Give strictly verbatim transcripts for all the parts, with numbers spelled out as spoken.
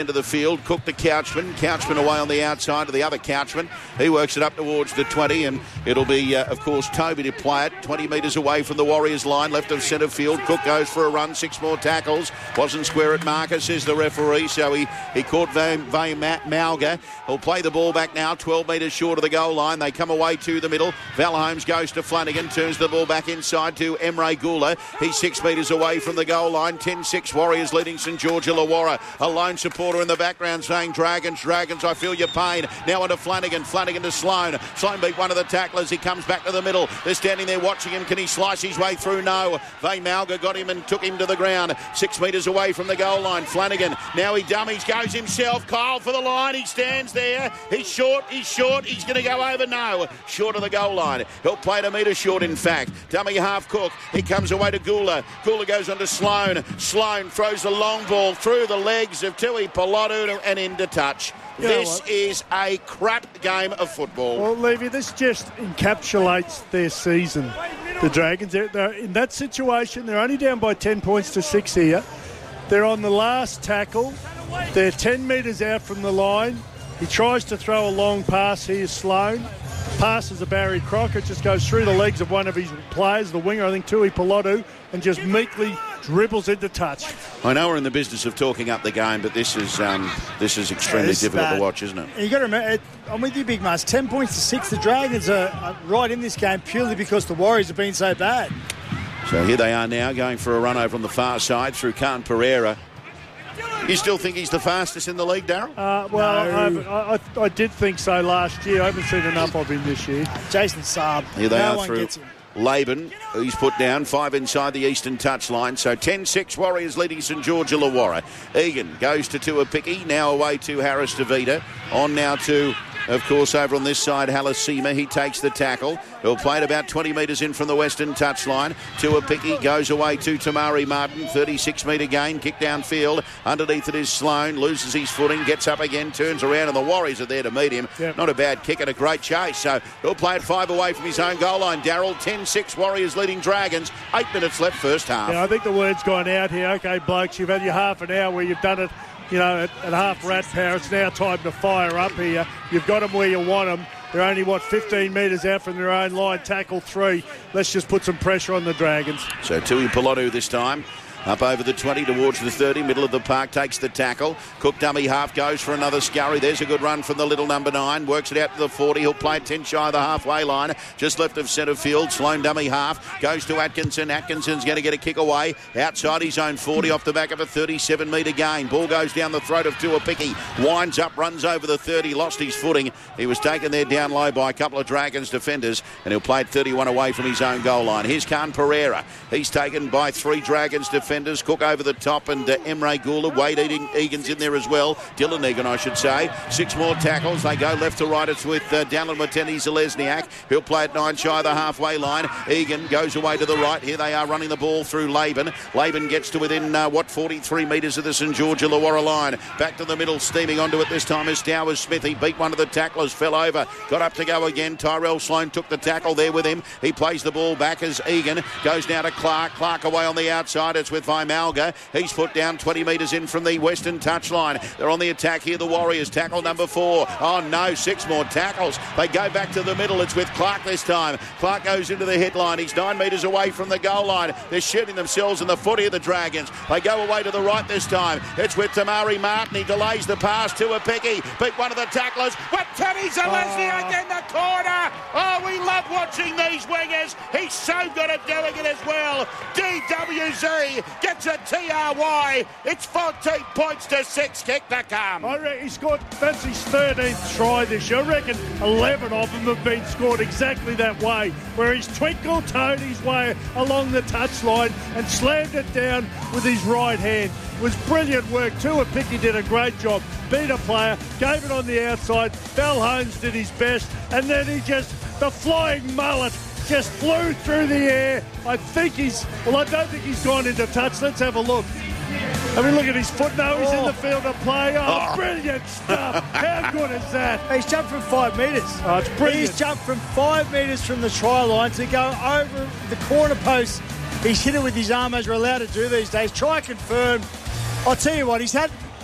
centre of the field. Cook to Couchman. Couchman away on the outside to the other Couchman. He works it up towards the twenty, and it'll be, uh, of course, Toby to play it. twenty metres away from the Warriors line, left of centre field. Cook goes for a run. Six more tackles. Wasn't square at marker, says the referee. So he, he caught Vane Mauga. He'll play the ball back now, twelve metres short of the goal line. They come away to the middle. Val Holmes goes to Flanagan, turns the ball back inside to Emre Gula. He's six metres away from the goal line. ten six Warriors leading St George Illawarra. A lone supporter in the background saying, Dragons, Dragons, I feel your pain. Now onto Flanagan. Flanagan to Sloan. Sloan beat one of the tacklers. He comes back to the middle. They're standing there watching him. Can he slice his way through? No. Vane Mauga got him and took him to the ground. Six metres away from the goal line. Flanagan. Now he dummies. Goes himself. Kyle for the line. He stands there. He's short. He's short. He's going to go over. No. Short of the goal line. He'll play it a metre short, in fact. Dummy half Cook. He comes away to Gula. Gula goes on to Sloan. Sloan throws the long ball through the legs of Tui Polonu and into touch. You this is a crap game of football. Well, Levy, this just encapsulates their season. The Dragons, they're, they're in that situation. They're only down by ten points to six here. They're on the last tackle. They're ten metres out from the line. He tries to throw a long pass. He is Sloan. Passes to Barry Crocker. Just goes through the legs of one of his players, the winger, I think Tui Polonu, and just meekly dribbles into touch. I know we're in the business of talking up the game, but this is um, this is extremely yeah, difficult bad. to watch, isn't it? And you got to remember, it, I'm with you, Big Mus. Ten points to six. The Dragons are, are right in this game purely because the Warriors have been so bad. So here they are now, going for a run over on the far side through Khan Pereira. You still think he's the fastest in the league, Darryl? Uh, well, no. I, I, I did think so last year. I haven't seen enough of him this year. Jason Saab. Here they no are one through gets him. Laban, he's put down, five inside the eastern touchline. So ten six Warriors leading St George Illawarra. Egan goes to Tuapiki, now away to Harris DeVita. On now to, of course, over on this side, Halasima. He takes the tackle. He'll play it about twenty metres in from the western touchline. Tuapiki goes away to Tamari Martin. thirty-six metre gain, kick downfield. Underneath it is Sloan. Loses his footing, gets up again, turns around, and the Warriors are there to meet him. Yep. Not a bad kick and a great chase. So he'll play it five away from his own goal line. Darryl, ten six Warriors leading Dragons. Eight minutes left first half. Yeah, I think the word's gone out here. Okay, blokes, you've had your half an hour where you've done it, you know, at, at half rat power. It's now time to fire up here. You've got them where you want them. They're only, what, fifteen metres out from their own line. Tackle three. Let's just put some pressure on the Dragons. So Tui Polonu this time. Up over the twenty towards the thirty, middle of the park, takes the tackle. Cook dummy half, goes for another scurry. There's a good run from the little number nine. Works it out to the forty. He'll play it ten shy of the halfway line. Just left of centre field. Sloan dummy half. Goes to Atkinson. Atkinson's going to get a kick away. Outside his own forty off the back of a thirty-seven metre gain. Ball goes down the throat of Tuapiki. Winds up, runs over the thirty. Lost his footing. He was taken there down low by a couple of Dragons defenders. And he'll play it thirty-one away from his own goal line. Here's Khan Pereira. He's taken by three Dragons defenders. Cook over the top and uh, Emre Gula. Wade Egan's in there as well. Dylan Egan, I should say. Six more tackles. They go left to right. It's with uh, Dallin Wateni Zalesniak. He'll play it nine shy of the halfway line. Egan goes away to the right. Here they are running the ball through Laban. Laban gets to within, uh, what, forty-three metres of the St George Illawarra line. Back to the middle, steaming onto it this time is Towers Smith. He beat one of the tacklers, fell over, got up to go again. Tyrell Sloan took the tackle there with him. He plays the ball back as Egan goes now to Clark. Clark away on the outside. It's with Vaimalga. He's put down twenty metres in from the western touchline. They're on the attack here, the Warriors. Tackle number four. Oh no, six more tackles. They go back to the middle. It's with Clark this time. Clark goes into the headline. He's nine metres away from the goal line. They're shooting themselves in the footy of the Dragons. They go away to the right this time. It's with Tamari Martin. He delays the pass to a Picky. Beat one of the tacklers. But Teddy Zalesniak oh. in the corner. Oh, we love watching these wingers. He's so good at doing it as well. D W Z gets a T R Y. It's fourteen points to six. Kick to come. I reckon he's scored, that's his thirteenth try this year. I reckon eleven of them have been scored exactly that way, where he's twinkle-toed his way along the touchline and slammed it down with his right hand. It was brilliant work too. Tuapiki did a great job. Beat a player, gave it on the outside. Val Holmes did his best, and then he just, the flying mullet just flew through the air. I think he's, well, I don't think he's gone into touch. Let's have a look. I mean, look at his foot now. He's oh. in the field of play. Oh, oh. Brilliant stuff. How good is that? He's jumped from five metres. Oh, it's brilliant. He's jumped from five metres from the try line to go over the corner post. He's hit it with his arm, as we're allowed to do these days. Try confirm. I'll tell you what, he's had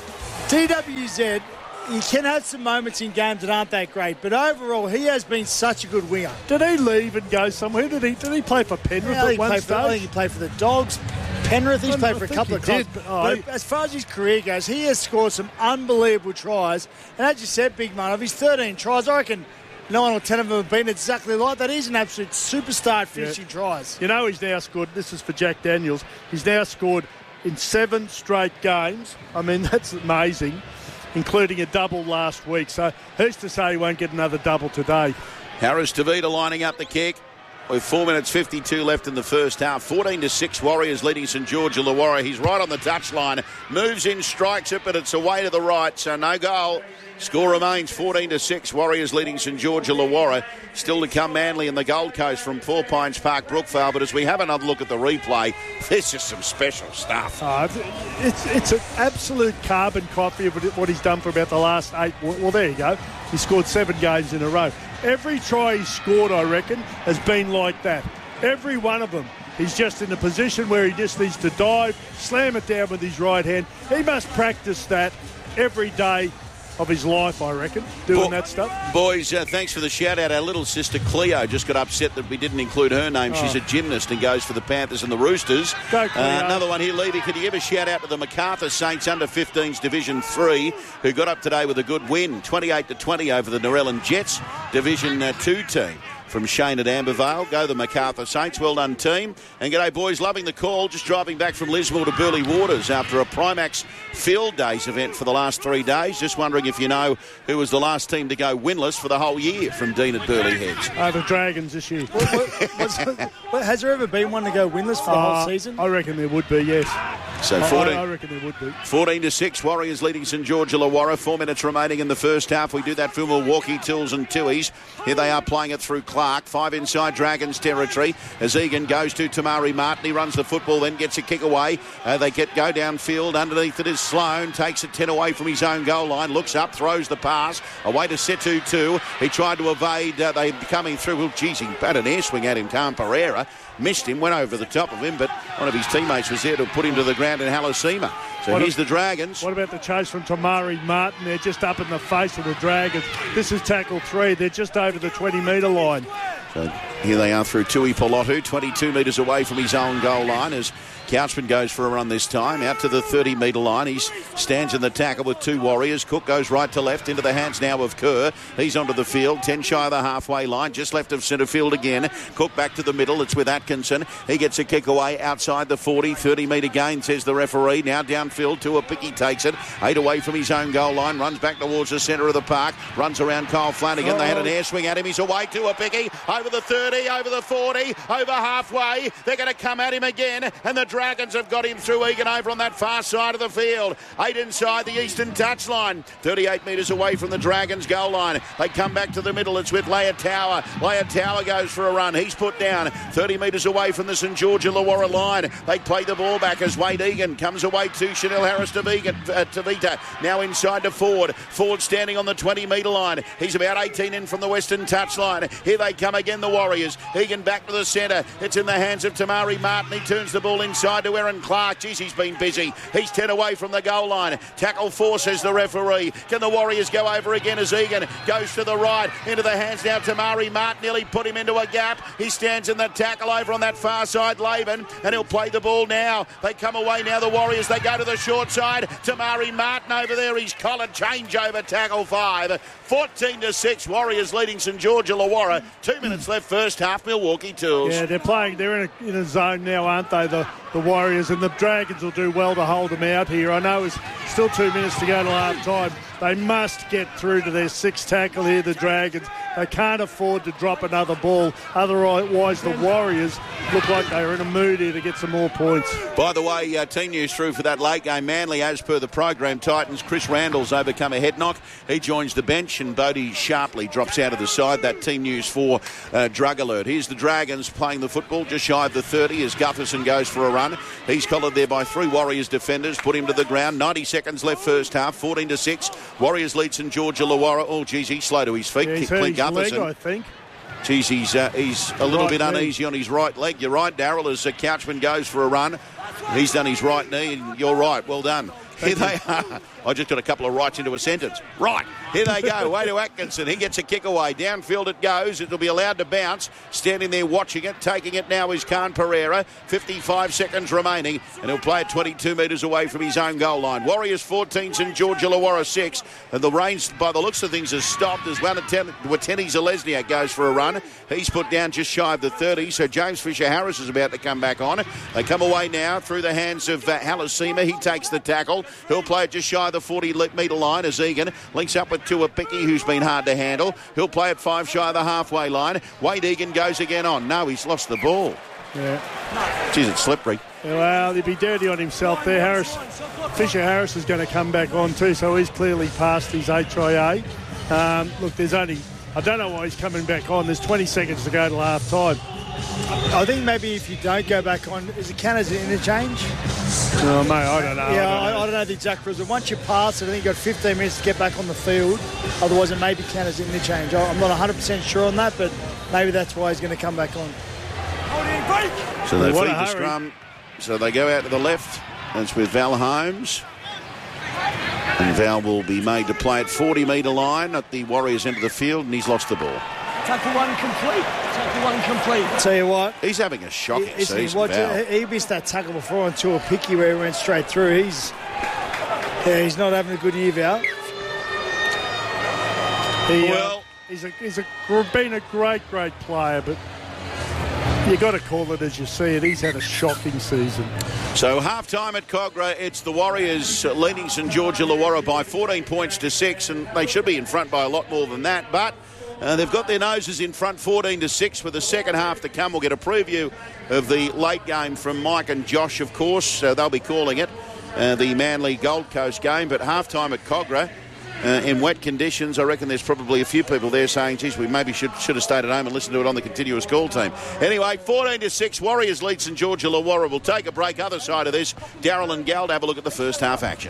D W Z, he can have some moments in games that aren't that great, but overall, he has been such a good winger. Did he leave and go somewhere? Did he Did he play for Penrith Yeah, at one for, stage? I think he played for the Dogs, Penrith. He's I played for a think couple he of clubs. did, but, oh, but as far as his career goes, he has scored some unbelievable tries. And as you said, Big Man, of his thirteen tries, I reckon nine or ten of them have been exactly like that. He's an absolute superstar at finishing yeah. tries. You know, he's now scored, this is for Jack Daniels, he's now scored in seven straight games. I mean, that's amazing, including a double last week. So who's to say he won't get another double today? Harris Tavita lining up the kick with four minutes fifty-two left in the first half. fourteen to six Warriors leading St George Illawarra. He's right on the touchline, moves in, strikes it, but it's away to the right, so no goal. Score remains fourteen to six Warriors leading St George Illawarra. Still to come Manly and the Gold Coast from Four Pines Park, Brookvale. But as we have another look at the replay, there's just some special stuff. Oh, it's it's an absolute carbon copy of what he's done for about the last eight. Well, there you go. He scored seven games in a row. Every try he's scored, I reckon, has been like that. Every one of them. He's just in a position where he just needs to dive, slam it down with his right hand. He must practice that every day of his life, I reckon, doing Bo- that stuff. Boys, uh, thanks for the shout-out. Our little sister Cleo just got upset that we didn't include her name. Oh. She's a gymnast and goes for the Panthers and the Roosters. Go, Cleo. Uh, another one here, Levy. Could you give a shout-out to the Macarthur Saints under fifteens Division three, who got up today with a good win, twenty-eight to twenty over the Narellan Jets Division uh, two team. From Shane at Ambervale. Go the Macarthur Saints. Well done, team. And g'day, boys. Loving the call. Just driving back from Lismore to Burleigh Waters after a Primax Field Days event for the last three days. Just wondering if you know who was the last team to go winless for the whole year from Dean at Burleigh Heads. Oh, the Dragons this year. what, what, what's, what, has there ever been one to go winless for the uh, whole season? I reckon there would be, yes. So fourteen, I, I reckon there would be. fourteen to six Warriors leading St George Illawarra. Four minutes remaining in the first half. We do that for Milwaukee, Tills and Tuies. Here they are playing it through Clark. Five inside Dragons territory as Egan goes to Tamari Martin. He runs the football, then gets a kick away. Uh, they get go downfield. Underneath it is Sloan. Takes it ten away from his own goal line. Looks up, throws the pass. Away to Setu two. He tried to evade. Uh, they coming through. Well, geez, he had an air swing at him. Tom Pereira missed him, went over the top of him, but one of his teammates was there to put him to the ground in Hallasema. So what here's a, the Dragons. What about the chase from Tamari Martin? They're just up in the face of the Dragons. This is tackle three. They're just over the twenty metre line. So here they are through Tui Polotu, twenty-two metres away from his own goal line as Couchman goes for a run this time, out to the thirty metre line. He stands in the tackle with two Warriors. Cook goes right to left, into the hands now of Kerr. He's onto the field, ten shy of the halfway line, just left of centre field again. Cook back to the middle, it's with Atkinson. He gets a kick away outside the forty, thirty metre gain, says the referee. Now downfield, to a Picky takes it, eight away from his own goal line, runs back towards the centre of the park, runs around Kyle Flanagan. Oh. They had an air swing at him, he's away to a Picky, over the thirty, over the forty, over halfway. They're going to come at him again, and the Dragons have got him through Egan over on that far side of the field. Eight inside the eastern touchline. thirty-eight metres away from the Dragons goal line. They come back to the middle. It's with Leah Tower. Leah Tower goes for a run. He's put down thirty metres away from the St George Illawarra line. They play the ball back as Wade Egan comes away to Chanel Harris Tavita. Now inside to Ford. Ford standing on the twenty metre line. He's about eighteen in from the western touchline. Here they come again, the Warriors. Egan back to the centre. It's in the hands of Tamari Martin. He turns the ball inside to Aaron Clark. Jeez, he's been busy. He's ten away from the goal line. Tackle four, says the referee. Can the Warriors go over again as Egan goes to the right, into the hands now Tamari Martin. Nearly put him into a gap. He stands in the tackle over on that far side, Laban, and he'll play the ball now. They come away now, the Warriors. They go to the short side. Tamari Martin over there. He's collared. Change over tackle five. fourteen to six Warriors leading St George Illawarra. Two minutes left first half. Milwaukee Tools. Yeah, they're playing. They're in a, in a zone now, aren't they? The the Warriors, and the Dragons will do well to hold them out here. I know it's still two minutes to go to half time. They must get through to their sixth tackle here, the Dragons. They can't afford to drop another ball. Otherwise, the Warriors look like they're in a mood here to get some more points. By the way, uh, team news through for that late game. Manly, as per the program, Titans. Chris Randall's overcome a head knock. He joins the bench, and Bodie Sharpley drops out of the side. That team news for uh, Drug Alert. Here's the Dragons playing the football just shy of the thirty as Gutherson goes for a run. He's collared there by three Warriors defenders, put him to the ground. ninety seconds left first half, fourteen to six. Warriors lead St George Illawarra. Oh, geez, he's slow to his feet. Yeah, he's Clint hurt his Gutherson. leg, I think. Geez, he's, uh, he's a little Right bit knee. uneasy on his right leg. You're right, Darryl, as uh, Couchman goes for a run. He's done his right knee, and you're right. Well done. Here they are I just got a couple of rights into a sentence. Right, here they go. Way to Atkinson. He gets a kick away. Downfield it goes. It'll be allowed to bounce. Standing there watching it. Taking it now is Khan Pereira. fifty-five seconds remaining. And he'll play it twenty-two metres away from his own goal line. Warriors fourteen, St George Illawarra six. And the rains, by the looks of things, has stopped as Wateni Zelezniak goes for a run. He's put down just shy of the thirty. So James Fisher-Harris is about to come back on. They come away now through the hands of uh, Halasima. He takes the tackle. He'll play it just shy of the forty metre line as Egan links up with Tuapiki, who's been hard to handle. He'll play it five shy of the halfway line. Wade Egan goes again on. No, he's lost the ball. Yeah. Jeez, it's slippery. Well, he'd be dirty on himself there. Harris, Fisher-Harris is going to come back on too, so he's clearly past his H I A. Um, look, there's only... I don't know why he's coming back on. There's twenty seconds to go to half time. I think maybe if you don't go back on, is it count as an interchange? Oh, mate, I don't know. Yeah, I don't know, I, I don't know the exact result. Once you pass it, I think you've got fifteen minutes to get back on the field. Otherwise, it may be counted as an interchange. I'm not one hundred percent sure on that, but maybe that's why he's going to come back on. So they What feed a the hurry. scrum. So they go out to the left. That's with Val Holmes. And Val will be made to play at forty metre line at the Warriors end of the field, and he's lost the ball. Tackle one complete. Tackle one complete. Tell you what, He's having a shocking he, isn't he, season, watch Val. it, he missed that tackle before on Tuapiki where he went straight through. He's yeah, he's not having a good year, Val. He, uh, Well- he's a, he's a, been a great, great player, but you got to call it as you see it. He's had a shocking season. So half-time at Cogra, it's the Warriors uh, leading St George Illawarra by fourteen points to six, and they should be in front by a lot more than that, but uh, they've got their noses in front fourteen to six with the second half to come. We'll get a preview of the late game from Mike and Josh, of course. Uh, they'll be calling it uh, the Manly Gold Coast game, but half-time at Cogra. Uh, in wet conditions, I reckon there's probably a few people there saying, geez, we maybe should should have stayed at home and listened to it on the continuous call team. Anyway, fourteen to six, Warriors lead St George Illawarra. We'll take a break. Other side of this, Darryl and Gal to have a look at the first half action.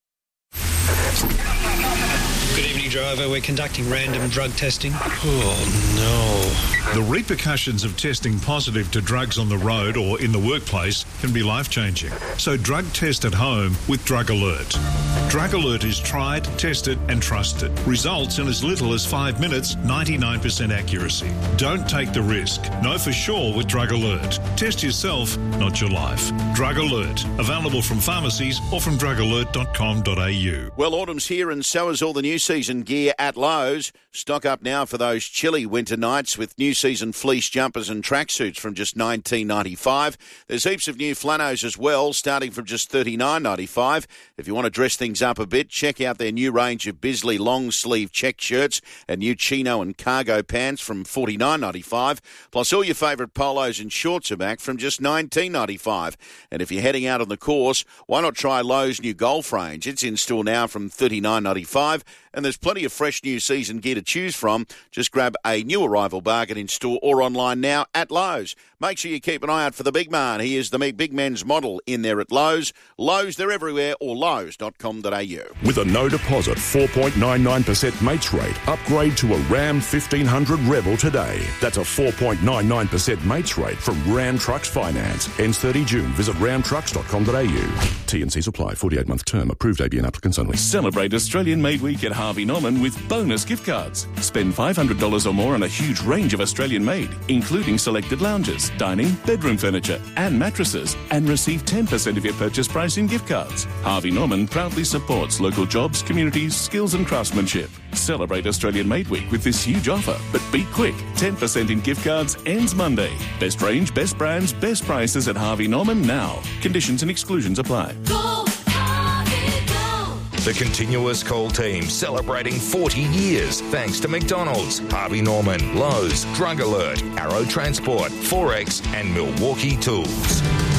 Good evening, driver. We're conducting random drug testing. Oh, no. The repercussions of testing positive to drugs on the road or in the workplace can be life-changing. So drug test at home with Drug Alert. Drug Alert is tried, tested and trusted. Results in as little as five minutes, ninety-nine percent accuracy. Don't take the risk. Know for sure with Drug Alert. Test yourself, not your life. Drug Alert. Available from pharmacies or from drug alert dot com dot a u. Well, autumn's here and so is all the new season gear at Lowe's. Stock up now for those chilly winter nights with new season fleece jumpers and tracksuits from just nineteen ninety-five. There's heaps of new flannels as well, starting from just thirty-nine ninety-five. If you want to dress things up a bit, check out their new range of Bisley long sleeve check shirts and new chino and cargo pants from forty-nine ninety-five. Plus all your favourite polos and shorts are back from just nineteen ninety-five. And if you're heading out on the course, why not try Lowe's new golf range? It's in store now from thirty-nine ninety-five. And there's plenty of fresh new season gear to choose from. Just grab a new arrival bargain in store or online now at Lowe's. Make sure you keep an eye out for the big man. He is the big men's model in there at Lowe's. Lowe's, they're everywhere, or lowe's dot com dot a u. With a no deposit four point nine nine percent mates rate, upgrade to a Ram fifteen hundred Rebel today. That's a four point nine nine percent mates rate from Ram Trucks Finance. Ends thirty June. Visit ram trucks dot com dot a u. T and C's apply. forty-eight month term. Approved A B N applicants only. Celebrate Australian Made Week at Harvey Norman with bonus gift cards. Spend five hundred dollars or more on a huge range of Australian made, including selected lounges, dining, bedroom furniture and mattresses, and receive ten percent of your purchase price in gift cards. Harvey Norman proudly supports local jobs, communities, skills and craftsmanship. Celebrate Australian Made Week with this huge offer, but be quick. ten percent in gift cards ends Monday. Best range, best brands, best prices at Harvey Norman now. Conditions and exclusions apply. Go, Harvey, go. The continuous call team celebrating forty years thanks to McDonald's, Harvey Norman, Lowe's, Drug Alert, Arrow Transport, Forex and Milwaukee Tools.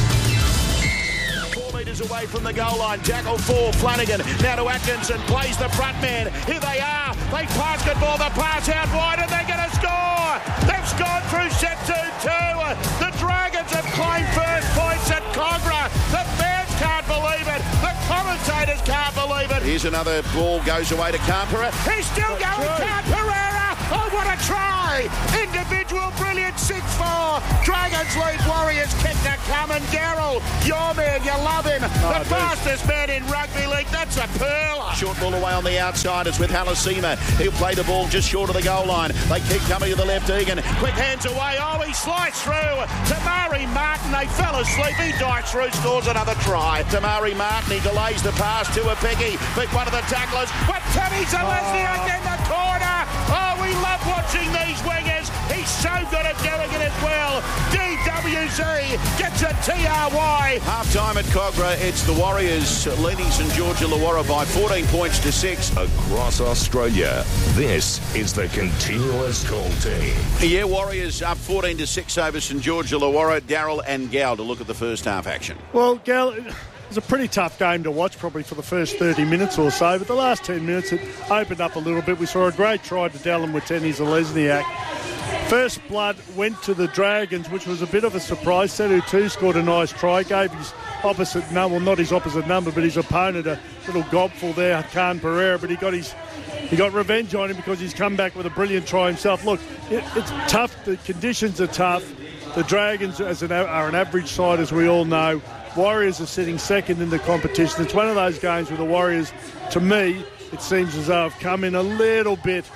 Away from the goal line, tackle four, Flanagan, now to Atkinson, plays the front man, here they are, they basketball the pass out wide and they're going to score, they've scored through set two two, the Dragons have claimed first points at Cogra, the fans can't believe it, the commentators can't believe it. Here's another ball, goes away to Campera, he's still going, Campera, Oh, what a try! Individual brilliant, six four. Dragons lead, Warriors kick to coming. Daryl, your man, you love him. Oh, the fastest man in rugby league. That's a pearler. Short ball away on the outside. It's with Halasima. He'll play the ball just short of the goal line. They keep coming to the left, Egan. Quick hands away. Oh, he sliced through. Tamari Martin, they fell asleep. He dives through, scores another try. Tamari Martin, he delays the pass to a Peggy. But one of the tacklers. But Timmy Zalesniak in the corner. Oh, we love watching these wingers. He's so good at doing it as well. D W Z gets a T R Y. Half time at Cogra. It's the Warriors leading St George Illawarra by fourteen points to six. Across Australia, this is the continuous call team. Yeah, Warriors up fourteen to six over St George Illawarra. Darryl and Gal to look at the first half action. Well, Gal, it was a pretty tough game to watch probably for the first thirty minutes or so, but the last ten minutes it opened up a little bit. We saw a great try to Dallin Wateni Zalesniak. First blood went to the Dragons, which was a bit of a surprise. Sedu two scored a nice try, gave his opposite number, well, not his opposite number, but his opponent a little gobful there, Khan Pereira, but he got his he got revenge on him because he's come back with a brilliant try himself. Look, it, it's tough. The conditions are tough. The Dragons as an, are an average side, as we all know. Warriors are sitting second in the competition. It's one of those games where the Warriors, to me, it seems as though have come in a little bit,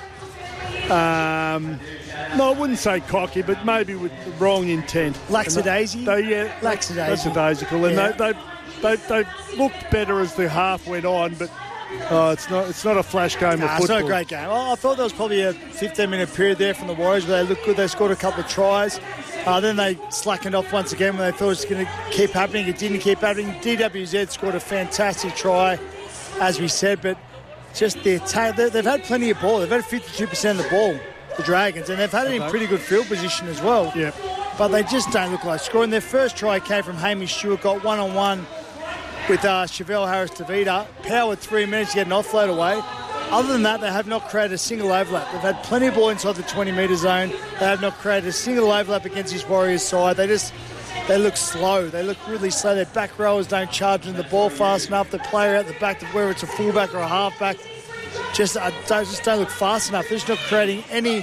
um, no, I wouldn't say cocky, but maybe with the wrong intent. Lackadaisy? They, they, yeah, Lackadaisy. Lackadaisical. And Yeah. they, they, they, they looked better as the half went on, but uh, it's not it's not a flash game Nah, of it's football. not a great game. I I thought there was probably a fifteen-minute period there from the Warriors where they looked good. They scored a couple of tries. Uh, then they slackened off once again when they thought it was going to keep happening. It didn't keep happening. D W Z scored a fantastic try, as we said, but just their ta- they- they've had plenty of ball. They've had fifty-two percent of the ball, the Dragons, and they've had it in pretty good field position as well. Yep. But they just don't look like scoring. Their first try came from Hamish Stewart, got one-on-one with uh, Chevelle Harris-Tavita, powered three minutes to get an offload away. Other than that, they have not created a single overlap. They've had plenty of ball inside the twenty-metre zone. They have not created a single overlap against this Warriors side. They just, they look slow. They look really slow. Their back rowers don't charge in the ball fast enough. The player out the back, whether it's a fullback or a halfback, just, uh, don't, just don't look fast enough. They're just not creating any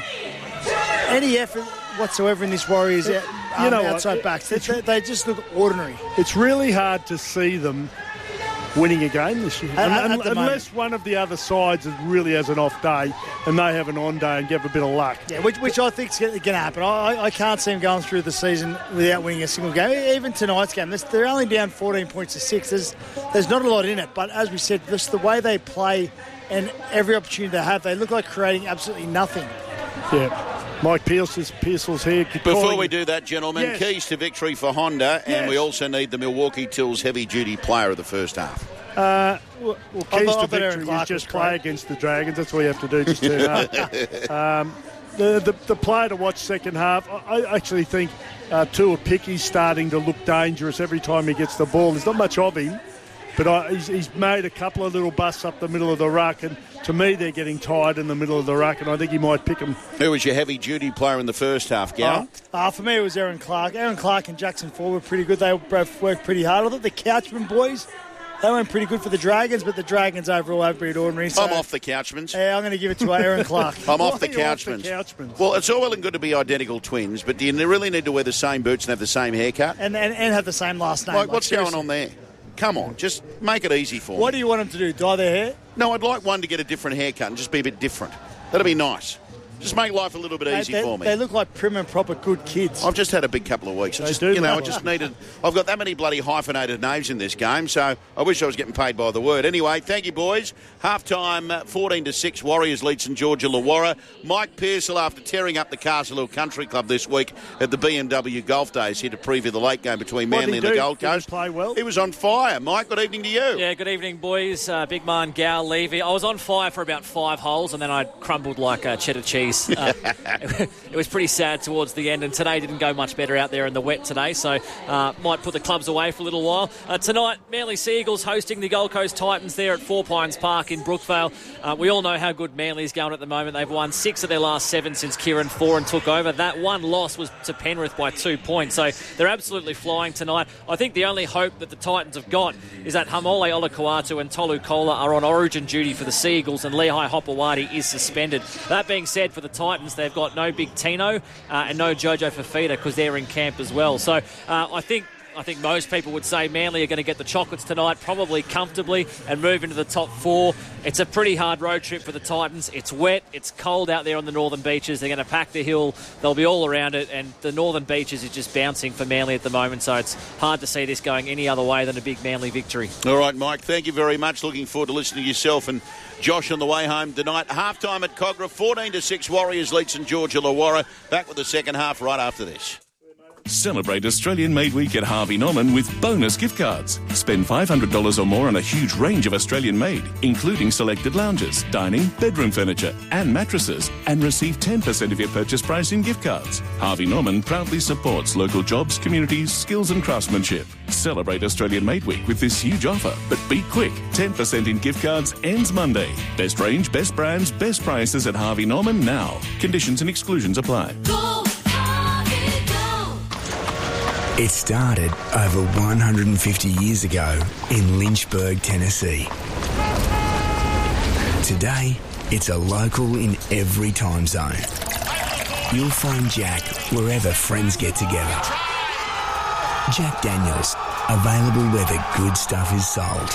any effort whatsoever in this Warriors um, You know what? outside backs. They, they, they just look ordinary. It's really hard to see them winning a game this year. At- at Un- the unless one of the other sides is really has an off day and they have an on day and give a bit of luck. Yeah, which, which I think is going to happen. I, I can't see them going through the season without winning a single game. Even tonight's game, they're only down fourteen points to six. There's, there's not a lot in it. But as we said, just the way they play and every opportunity they have, they look like creating absolutely nothing. Yeah. Mike Pearsall's, Pearsall's here. Before calling- we do that, gentlemen, Yes. keys to victory for Honda, and Yes. we also need the Milwaukee Tools heavy-duty player of the first half. Uh, well, well, I keys thought- to I thought Aaron victory Clark is just was play great. against the Dragons. That's all you have to do, just turn up. Um, the, the, the player to watch second half, I, I actually think uh, Tua Picky's starting to look dangerous every time he gets the ball. There's not much of him, but I, he's, he's made a couple of little busts up the middle of the ruck, and to me they're getting tired in the middle of the ruck, and I think he might pick them. Who was your heavy-duty player in the first half, Gal? Uh, for me, it was Aaron Clark. Aaron Clark and Jackson Ford were pretty good. They both worked pretty hard. I thought the Couchman boys, they went pretty good for the Dragons, but the Dragons overall have been ordinary. So, I'm off the Couchmans. Yeah, I'm going to give it to Aaron Clark. I'm off the Why are you off the Couchmans. Couchmans? Well, it's all well and good to be identical twins, but do you really need to wear the same boots and have the same haircut? and, and and have the same last name. Like, Like, what's seriously. going on there? Come on, just make it easy for What me. do you want them to do? Dye their hair? No, I'd like one to get a different haircut and just be a bit different. That'd be nice. Just make life a little bit They, easy they, for me. they look like prim and proper good kids. I've just had a big couple of weeks. I They just, do you know, I look just like- needed. I've got that many bloody hyphenated names in this game, so I wish I was getting paid by the word. Anyway, thank you, boys. Half time, fourteen to six. Warriors lead St George Illawarra. Mike Pearsall, after tearing up the Castle Hill Country Club this week at the B M W Golf Days, here to preview the late game between What did Manly he and the do? Gold Did he Coast. play well? He was on fire. Mike, good evening to you. Yeah, good evening, boys. Uh, Big Man, Gal, Levy. I was on fire for about five holes, and then I crumbled like uh, cheddar cheese. Uh, it was pretty sad towards the end, and today didn't go much better out there in the wet today, so uh, might put the clubs away for a little while. Uh, tonight, Manly Seagulls hosting the Gold Coast Titans there at Four Pines Park in Brookvale. Uh, we all know how good Manly's going at the moment. They've won six of their last seven since Kieran Foran took over. That one loss was to Penrith by two points, so they're absolutely flying tonight. I think the only hope that the Titans have got is that Hamole Olakuatu and Tolu Kola are on origin duty for the Seagulls, and Lehigh Hopewadi is suspended. That being said, for the Titans. They've got no Big Tino uh, and no Jojo Fafita because they're in camp as well. So uh, I think I think most people would say Manly are going to get the chocolates tonight, probably comfortably, and move into the top four. It's a pretty hard road trip for the Titans. It's wet. It's cold out there on the northern beaches. They're going to pack the hill. They'll be all around it, and the northern beaches is just bouncing for Manly at the moment, so it's hard to see this going any other way than a big Manly victory. All right, Mike, thank you very much. Looking forward to listening to yourself and Josh on the way home tonight. Half-time at Cogra, fourteen to six, Warriors lead St George Illawarra. Back with the second half right after this. Celebrate Australian Made Week at Harvey Norman with bonus gift cards. Spend five hundred dollars or more on a huge range of Australian made, including selected lounges, dining, bedroom furniture and mattresses, and receive ten percent of your purchase price in gift cards. Harvey Norman proudly supports local jobs, communities, skills and craftsmanship. Celebrate Australian Made Week with this huge offer, but be quick. ten percent in gift cards ends Monday. Best range, best brands, best prices at Harvey Norman now. Conditions and exclusions apply. It started over one hundred fifty years ago in Lynchburg, Tennessee. Today, it's a local in every time zone. You'll find Jack wherever friends get together. Jack Daniels, available where the good stuff is sold.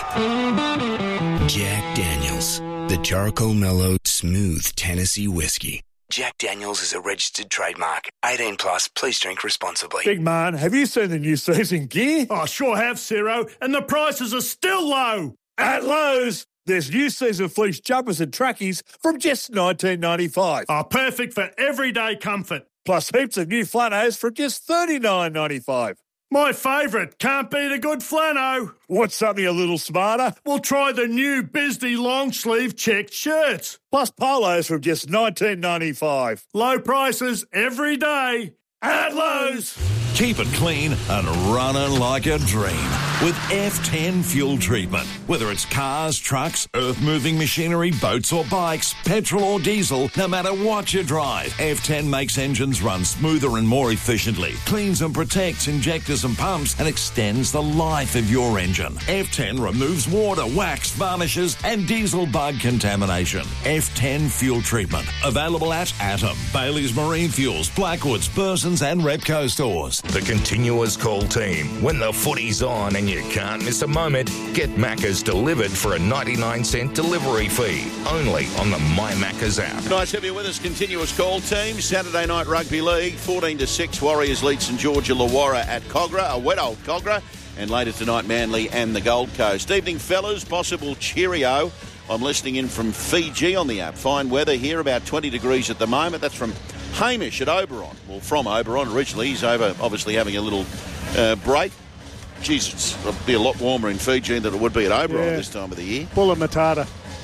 Jack Daniels, the charcoal mellow, smooth Tennessee whiskey. Jack Daniels is a registered trademark. eighteen plus, please drink responsibly. Big man, have you seen the new season gear? I sure have, Ciro, and the prices are still low. At Lowe's, there's new season fleece jumpers and trackies from just nineteen ninety-five. Oh, perfect for everyday comfort. Plus heaps of new flannels from just thirty-nine ninety-five. My favourite, can't beat a good flano. Want something a little smarter? We'll try the new Bisney long sleeve checked shirts. Plus polos from just nineteen ninety-five. Low prices every day at Lowe's. Keep it clean and running like a dream with F ten fuel treatment. Whether it's cars, trucks, earth-moving machinery, boats or bikes, petrol or diesel, no matter what you drive, F ten makes engines run smoother and more efficiently, cleans and protects injectors and pumps, and extends the life of your engine. F ten removes water, wax, varnishes, and diesel bug contamination. F ten fuel treatment. Available at Atom, Bailey's Marine Fuels, Blackwoods, Burson's and Repco stores. The Continuous Call team. When the footy's on and you can't miss a moment, get Macca's delivered for a ninety-nine cent delivery fee. Only on the My Macca's app. Nice to have you with us, Continuous Call team. Saturday night rugby league, fourteen to six, Warriors lead St George Illawarra at Cogra, a wet old Cogra. And later tonight, Manly and the Gold Coast. Evening, fellas. Possible cheerio. I'm listening in from Fiji on the app. Fine weather here, about twenty degrees at the moment. That's from Hamish at Oberon. Well, from Oberon originally. He's over, obviously, having a little uh, break. Jeez, it'll be a lot warmer in Fiji than it would be at Oberon Yeah. this time of the year. Bulla Matata.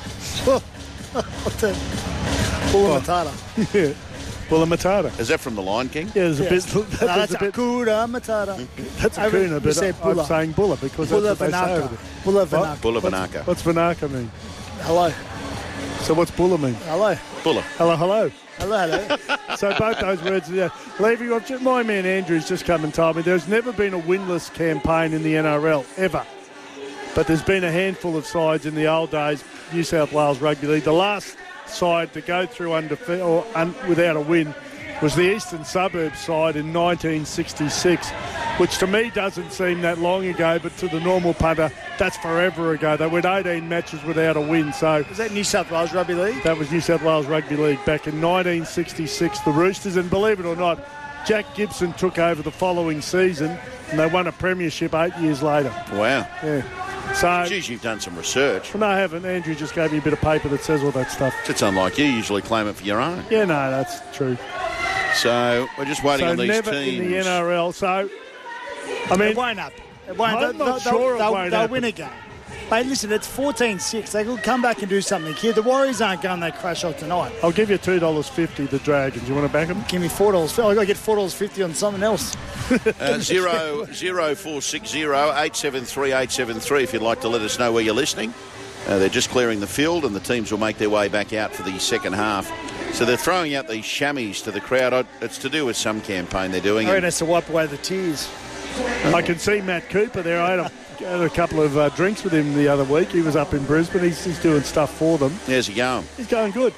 What's that? Bulla Matata. Yeah. Bulla Matata. Is that from The Lion King? Yeah, there's a Yeah. bit... No, There's that's a bit Akura Matata. that's a I mean, kuna, we but say I'm Bulla. saying Bulla because Bulla that's what they say Vanaka. over there. Bulla What? Vanaka. Bulla What's- Vanaka. What's Vanaka mean? Hello. So what's Bulla mean? Hello. Bulla. Hello, hello. Hello, hello. So both those words are there. Leaving off, just- my man Andrew's just come and told me there's never been a winless campaign in the N R L, ever. But there's been a handful of sides in the old days, New South Wales Rugby League. The last side to go through undefe- or un- without a win was the Eastern Suburbs side in nineteen sixty-six, which to me doesn't seem that long ago, but to the normal punter, that's forever ago. They went eighteen matches without a win, so... Is that New South Wales Rugby League? That was New South Wales Rugby League back in nineteen sixty-six, the Roosters, and believe it or not, Jack Gibson took over the following season and they won a premiership eight years later. Wow. Yeah. So, Jeez, you've done some research. well, no, I haven't. Andrew just gave me a bit of paper that says all that stuff. It's unlike you. You usually claim it for your own. Yeah, no, that's true. So we're just waiting so on these never teams. in the N R L. So, I mean, It won't happen. It won't. I'm they'll, not they'll, sure it they'll, won't they'll happen. win a game. But listen, it's fourteen six. They could come back and do something here. The Warriors aren't going that crash out tonight. I'll give you two dollars fifty, the Dragons. You want to back them? Give me four dollars. I've got to get four dollars fifty on something else. Uh, zero zero four six zero eight seven three eight seven three. If you'd like to let us know where you're listening, uh, they're just clearing the field, and the teams will make their way back out for the second half. So they're throwing out these chamois to the crowd. I- It's to do with some campaign they're doing. I reckon it's to wipe away the tears. I can see Matt Cooper there. I had a, had a couple of uh, drinks with him the other week. He was up in Brisbane. He's, he's doing stuff for them. How's he going? He's going good. He's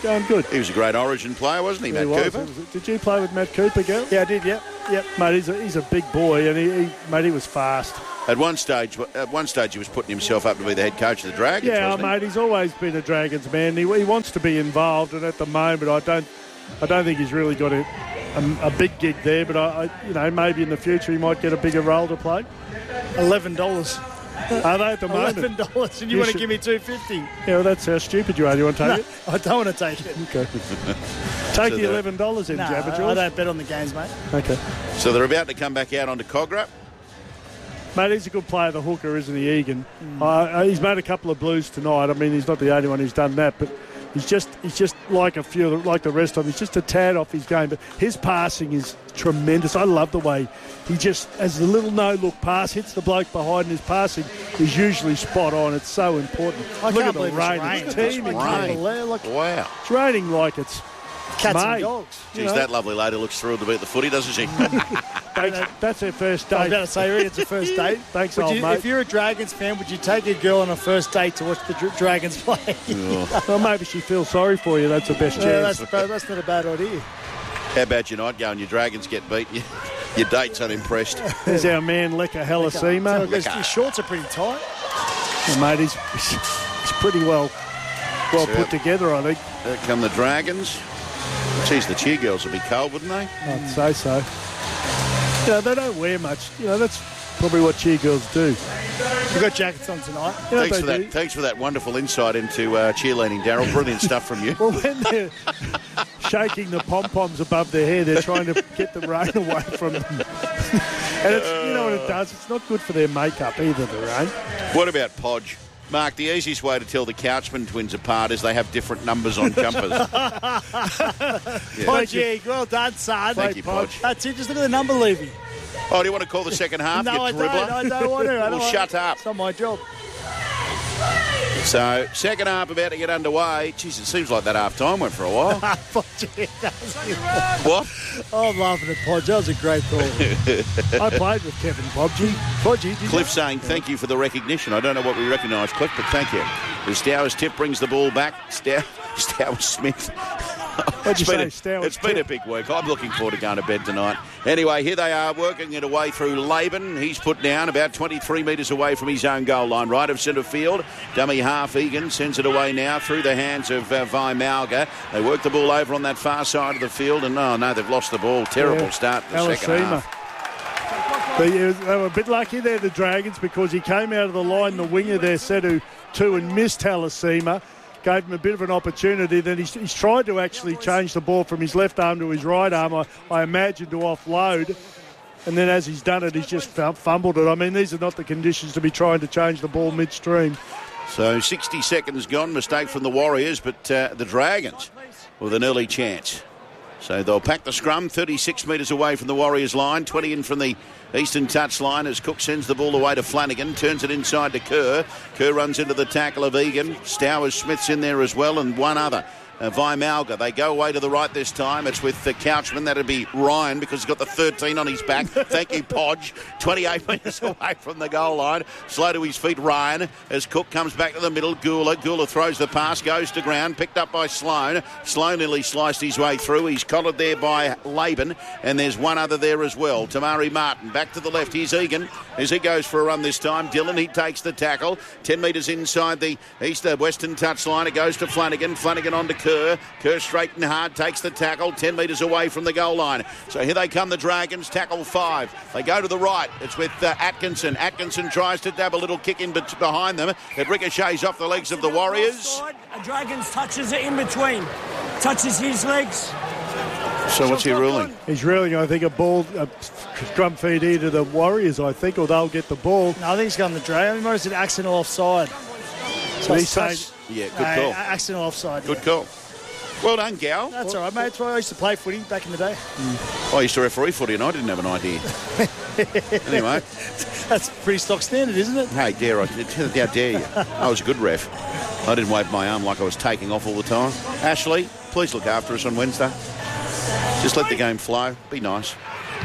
going good. He was a great Origin player, wasn't he, He Matt was. Cooper? Did you play with Matt Cooper, girl? Yeah, I did. Yep, yep. Mate, he's a, he's a big boy, and he, he mate, he was fast. At one stage, at one stage, he was putting himself up to be the head coach of the Dragons. Yeah, wasn't he? mate, he's always been a Dragons man. He, he wants to be involved, and at the moment, I don't, I don't think he's really got a, a, a big gig there. But I, I, you know, maybe in the future he might get a bigger role to play. Eleven dollars. Are they at the moment? Eleven dollars, and you, You want should- to give me two fifty? Yeah, well, that's how stupid you are. You want to take No, it? I don't want to take it. Okay. Take So the the- eleven dollars in, No, Jabba I Jules. don't bet on the games, mate. Okay. So they're about to come back out onto Cogra. Mate, he's a good player, the hooker, isn't he, Egan? Uh, he's made a couple of blues tonight. I mean, he's not the only one who's done that, but he's just he's just like a few, like the rest of them. He's just a tad off his game, but his passing is tremendous. I love the way he just, as a little no-look pass, hits the bloke behind, and his passing is usually spot on. It's so important. I Look can't at the believe it's rain. rained. It's teeming. I can't Rain. believe- look, Wow. It's raining like it's cats May. and dogs. You Geez, know? that lovely lady looks thrilled to be at the footy, doesn't she? That's, that's their first I was date. about to say, Rick, it's a first date. Thanks, Would old you, mate. if you're a Dragons fan, would you take a girl on a first date to watch the Dra- Dragons play? Well, maybe she feels sorry for you. That's the best Yeah, chance. that's, that's not a bad idea. How about your night going? Your Dragons get beat. You, your date's unimpressed. There's our man, Leka Halasima. So his, his shorts are pretty tight. Well, mate, he's, he's pretty well well So- put together, I think. There come the Dragons. Geez, the cheer girls would be cold, wouldn't they? I'd say so. You know, they don't wear much. You know, that's probably what cheer girls do. We've got jackets on tonight. You know, Thanks they for that. do. Thanks for that wonderful insight into uh, cheerleading, Daryl. Brilliant stuff from you. Well, when they're shaking the pom-poms above their hair, they're trying to get the rain away from them. And it's, you know what it does? It's not good for their makeup either, the rain. What about Podge? Mark, the easiest way to tell the Couchman twins apart is they have different numbers on jumpers. Podgy, well done, son. Thank you, Podge. That's it. Just look at the number, Levy. Oh, do you want to call the second half, No, you I dribbler? don't. I don't want to. I Well, don't want shut to. up. It's not my job. So, second half about to get underway. Jeez, it seems like that half time went for a while. Podgy, that was it. What? Oh, I'm laughing at Podge. That was a great call. I played with Kevin Podgy. Podgy, did Cliff saying thank you for the recognition. I don't know what we recognise, Cliff, but thank you. As Stowers tip brings the ball back. Stow- Stowers Smith. What'd you It's been, say, a, Stowers it's been a Tip? big week. I'm looking forward to going to bed tonight. Anyway, here they are working it away through Laban. He's put down about twenty-three metres away from his own goal line, right of centre field. Dummy half Egan sends it away now through the hands of uh, Vi Malga. They work the ball over on that far side of the field, and oh no, they've lost the ball. Terrible Yeah. start to the second Alasima. half. They, uh, they were a bit lucky there, the Dragons, because he came out of the line, the winger there, Sedu, two, and missed Halasima. Gave him a bit of an opportunity. Then he's, he's tried to actually change the ball from his left arm to his right arm, I, I imagine, to offload. And then as he's done it, he's just fum- fumbled it. I mean, these are not the conditions to be trying to change the ball midstream. So sixty seconds gone. Mistake from the Warriors, but uh, the Dragons with an early chance. So they'll pack the scrum, thirty-six metres away from the Warriors line, twenty in from the eastern touch line as Cook sends the ball away to Flanagan, turns it inside to Kerr. Kerr runs into the tackle of Egan. Stowers Smith's in there as well, and one other. Uh, Vi Malga. They go away to the right this time. It's with the Couchman. That'd be Ryan because he's got the thirteen on his back. Thank you, Podge. twenty-eight metres away from the goal line. Slow to his feet, Ryan, as Cook comes back to the middle. Gula. Gula throws the pass, goes to ground, picked up by Sloan. Sloan nearly sliced his way through. He's collared there by Laban, and there's one other there as well. Tamari Martin back to the left. Here's Egan as he goes for a run this time. Dillon, he takes the tackle. ten metres inside the east uh, western touch line. It goes to Flanagan. Flanagan on to Kerr. Kerr straight and hard takes the tackle, ten metres away from the goal line. So here they come, the Dragons, tackle five. They go to the right. It's with uh, Atkinson. Atkinson tries to dab a little kick in bet- behind them. It ricochets off the legs of the Warriors. A Dragons touches it in between. Touches his legs. So what's he ruling? He's ruling, I think, a ball, a scrum feed here to the Warriors, I think, or they'll get the ball. No, I think he's gone the Dragons. He might have said accidental offside. So he's touch- saying, Yeah, good No, call. a- accidental offside. Good call. Well done, Gal. That's all right, mate. That's why I used to play footy back in the day. I used to referee footy and I didn't have an idea. Anyway. That's pretty stock standard, isn't it? Hey, dare I? How dare you? I was a good ref. I didn't wave my arm like I was taking off all the time. Ashley, please look after us on Wednesday. Just let the game flow. Be nice.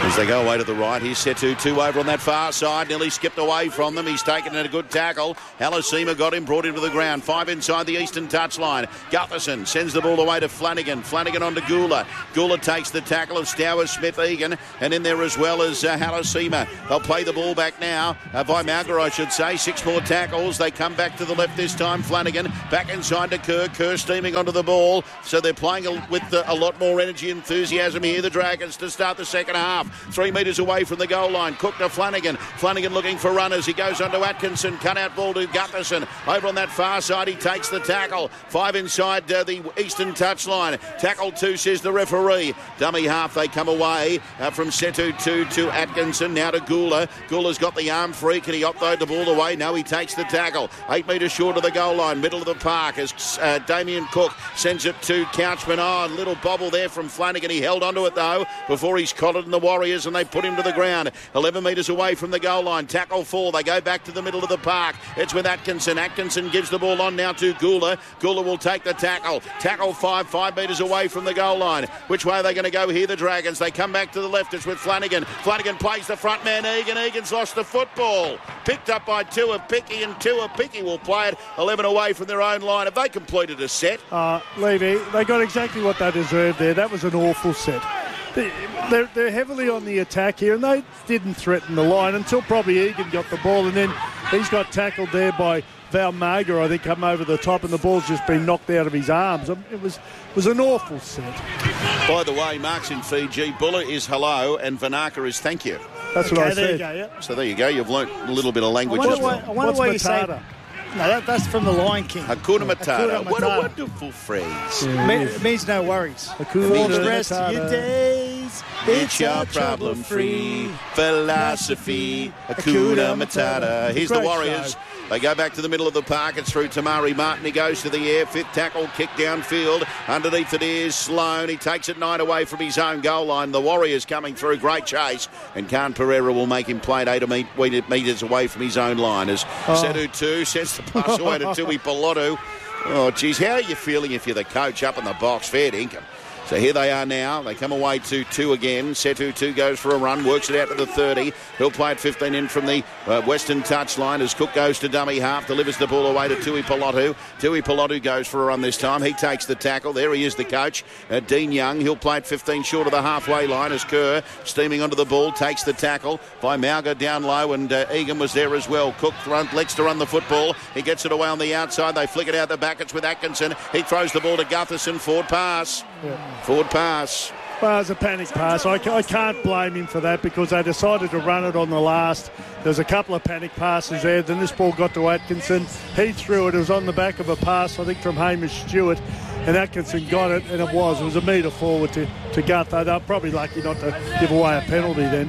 As they go away to the right, here's Setu, two over on that far side, nearly skipped away from them. He's taken a good tackle. Halasima got him, brought him to the ground. Five inside the eastern touchline. Gutherson sends the ball away to Flanagan. Flanagan on to Gula. Gula takes the tackle of Stowers, Smith, Egan, and in there as well as uh, Halasima. They'll play the ball back now. Uh, Vaimalga, I should say. Six more tackles. They come back to the left this time. Flanagan back inside to Kerr. Kerr steaming onto the ball. So they're playing a, with uh, a lot more energy and enthusiasm here, the Dragons, to start the second half. Three metres away from the goal line. Cook to Flanagan. Flanagan looking for runners. He goes on to Atkinson. Cut out ball to Gutherson. Over on that far side, he takes the tackle. Five inside uh, the eastern touchline. Tackle two, says the referee. Dummy half, they come away uh, from Setu two to Atkinson. Now to Gula. Gula's got the arm free. Can he offload the ball away? No, he takes the tackle. Eight metres short of the goal line. Middle of the park as uh, Damien Cook sends it to Couchman. Oh, a little bobble there from Flanagan. He held onto it though before he's collared in the Warriors and they put him to the ground. eleven metres away from the goal line. Tackle four. They go back to the middle of the park. It's with Atkinson. Atkinson gives the ball on now to Gula. Gula will take the tackle. Tackle five, five metres away from the goal line. Which way are they going to go here, the Dragons? They come back to the left. It's with Flanagan. Flanagan plays the front man, Egan. Egan's lost the football. Picked up by Tua Picky, and Tua Picky will play it eleven away from their own line. Have they completed a set? Uh, Levy, they got exactly what they deserved there. That was an awful set. They're, they're heavily on the attack here, and they didn't threaten the line until probably Egan got the ball, and then he's got tackled there by Vaimalga, I think, come over the top, and the ball's just been knocked out of his arms. It was was an awful set. By the way, Mark's in Fiji. Bulla is hello, and Vanaka is thank you. That's okay, what I there said. You go, yeah. So there you go. You've learnt a little bit of language I wonder as well. why, I wonder why you say Matata? No, that, that's from the Lion King. Hakuna Matata. Hakuna What a Matata. wonderful phrase. Yeah, Me- it it is. means no worries. Hakuna All the Matata. rest of your days, It's your problem-free philosophy. Hakuna Matata. Here's the Great Warriors. show. They go back to the middle of the park. It's through Tamari Martin. He goes to the air. Fifth tackle, kick downfield. Underneath it is Sloan. He takes it nine away from his own goal line. The Warriors coming through. Great chase. And Khan Pereira will make him play it eight metres away from his own line. As Oh. Setu two sends the pass away to Tui Pilotu. Oh, geez, how are you feeling if you're the coach up in the box? Fair dinkum. So here they are now. They come away to two again. Setu two goes for a run, works it out to the thirty. He'll play it fifteen in from the uh, western touchline as Cook goes to dummy half, delivers the ball away to Tui Pilotu. Tui Pilotu goes for a run this time. He takes the tackle. There he is, the coach, uh, Dean Young. He'll play it fifteen short of the halfway line as Kerr, steaming onto the ball, takes the tackle. Vaimalga down low, and uh, Egan was there as well. Cook run, likes to run the football. He gets it away on the outside. They flick it out the back. It's with Atkinson. He throws the ball to Gutherson. Forward pass. Yeah. Forward pass. Well, it was a panic pass. I, ca- I can't blame him for that because they decided to run it on the last. There's a couple of panic passes there. Then this ball got to Atkinson. He threw it. It was on the back of a pass, I think, from Hamish Stewart. And Atkinson got it, and it was. It was a metre forward to, to Gutho. They're probably lucky not to give away a penalty then.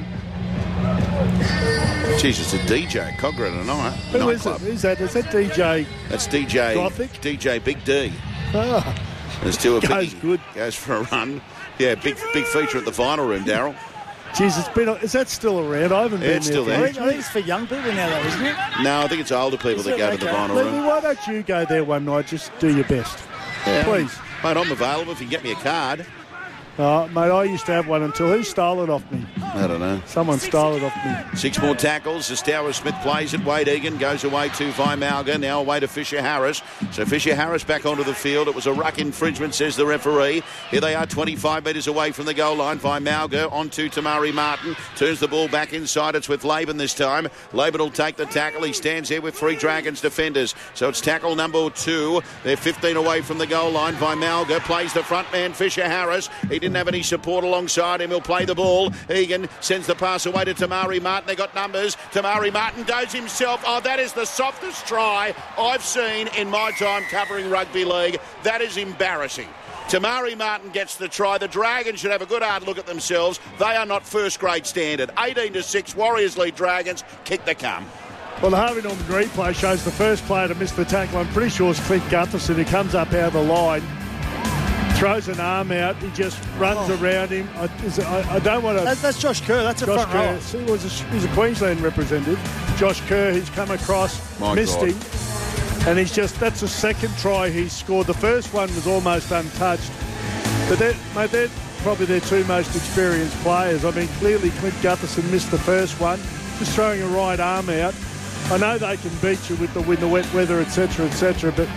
Jeez, it's a D J, Cogra tonight. Who is it? Who's that? Is that D J? That's D J. Gothic? D J Big D. Ah, There's two a Goes biggie. good. Goes for a run. Yeah, big big feature at the final room, Daryl. geez, it's been. Is that still around? I haven't Yeah, been it's there. still for there. I ages. think, I think it's for young people now, though, isn't it? No, I think it's older people Is that it? go to the Okay. final Levy, room. why don't you go there one night? Just do your best. Yeah. Please. Mate, I'm available if you can get me a card. Uh, mate, I used to have one until who stole it off me? I don't know. Someone stole it off me. Six more tackles. As Stowers Smith plays it. Wade Egan goes away to Vaimalga. Now away to Fisher Harris. So Fisher Harris back onto the field. It was a ruck infringement, says the referee. Here they are, twenty-five metres away from the goal line. Vaimalga onto Tamari Martin. Turns the ball back inside. It's with Laban this time. Laban will take the tackle. He stands there with three Dragons defenders. So it's tackle number two. They're fifteen away from the goal line. Vaimalga plays the front man, Fisher Harris. He didn't have any support alongside him. He'll play the ball. Egan sends the pass away to Tamari Martin. They got numbers. Tamari Martin goes himself. Oh, that is the softest try I've seen in my time covering rugby league. That is embarrassing. Tamari Martin gets the try. The Dragons should have a good hard look at themselves. They are not first grade standard. eighteen to six, Warriors lead Dragons. Kick the cum. Well, the Harvey Norman replay shows the first player to miss the tackle. I'm pretty sure it's Clint Gutherson who comes up out of the line, throws an arm out. He just runs Oh. around him. I, is it, I, I don't want to... That's, that's Josh Kerr. That's a Josh front Kerr. row. See, he was a, he's a Queensland representative. Josh Kerr, he's come across, My missed God. him. And he's just, that's the second try he's scored. The first one was almost untouched. But they're, mate, they're, probably their two most experienced players. I mean, clearly Clint Gutherson missed the first one, just throwing a right arm out. I know they can beat you with the, with the wet weather, et cetera, et cetera, but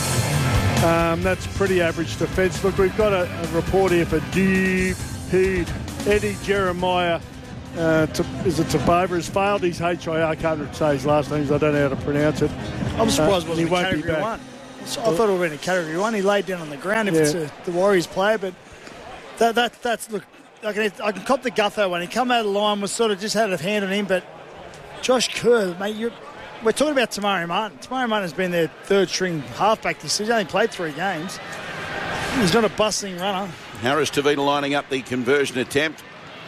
um, that's pretty average defence. Look, we've got a, a report here for Deep Heat. Eddie Jeremiah, uh, to, is it Tabova, has failed his H I R. I can't say his last name, so I don't know how to pronounce it. I'm surprised uh, it wasn't he won't category be back. one. So I thought it would have been a category one. He laid down on the ground if Yeah. it's a, the Warriors player, but that, that that's look. I can I can cop the Gutho one. He come out of the line, was sort of just had a hand on him, but Josh Kerr, mate, you're, we're talking about Tamari Martin. Tamari Martin has been their third string halfback this season. He's only played three games. He's not a bustling runner. Harris Tavita lining up the conversion attempt.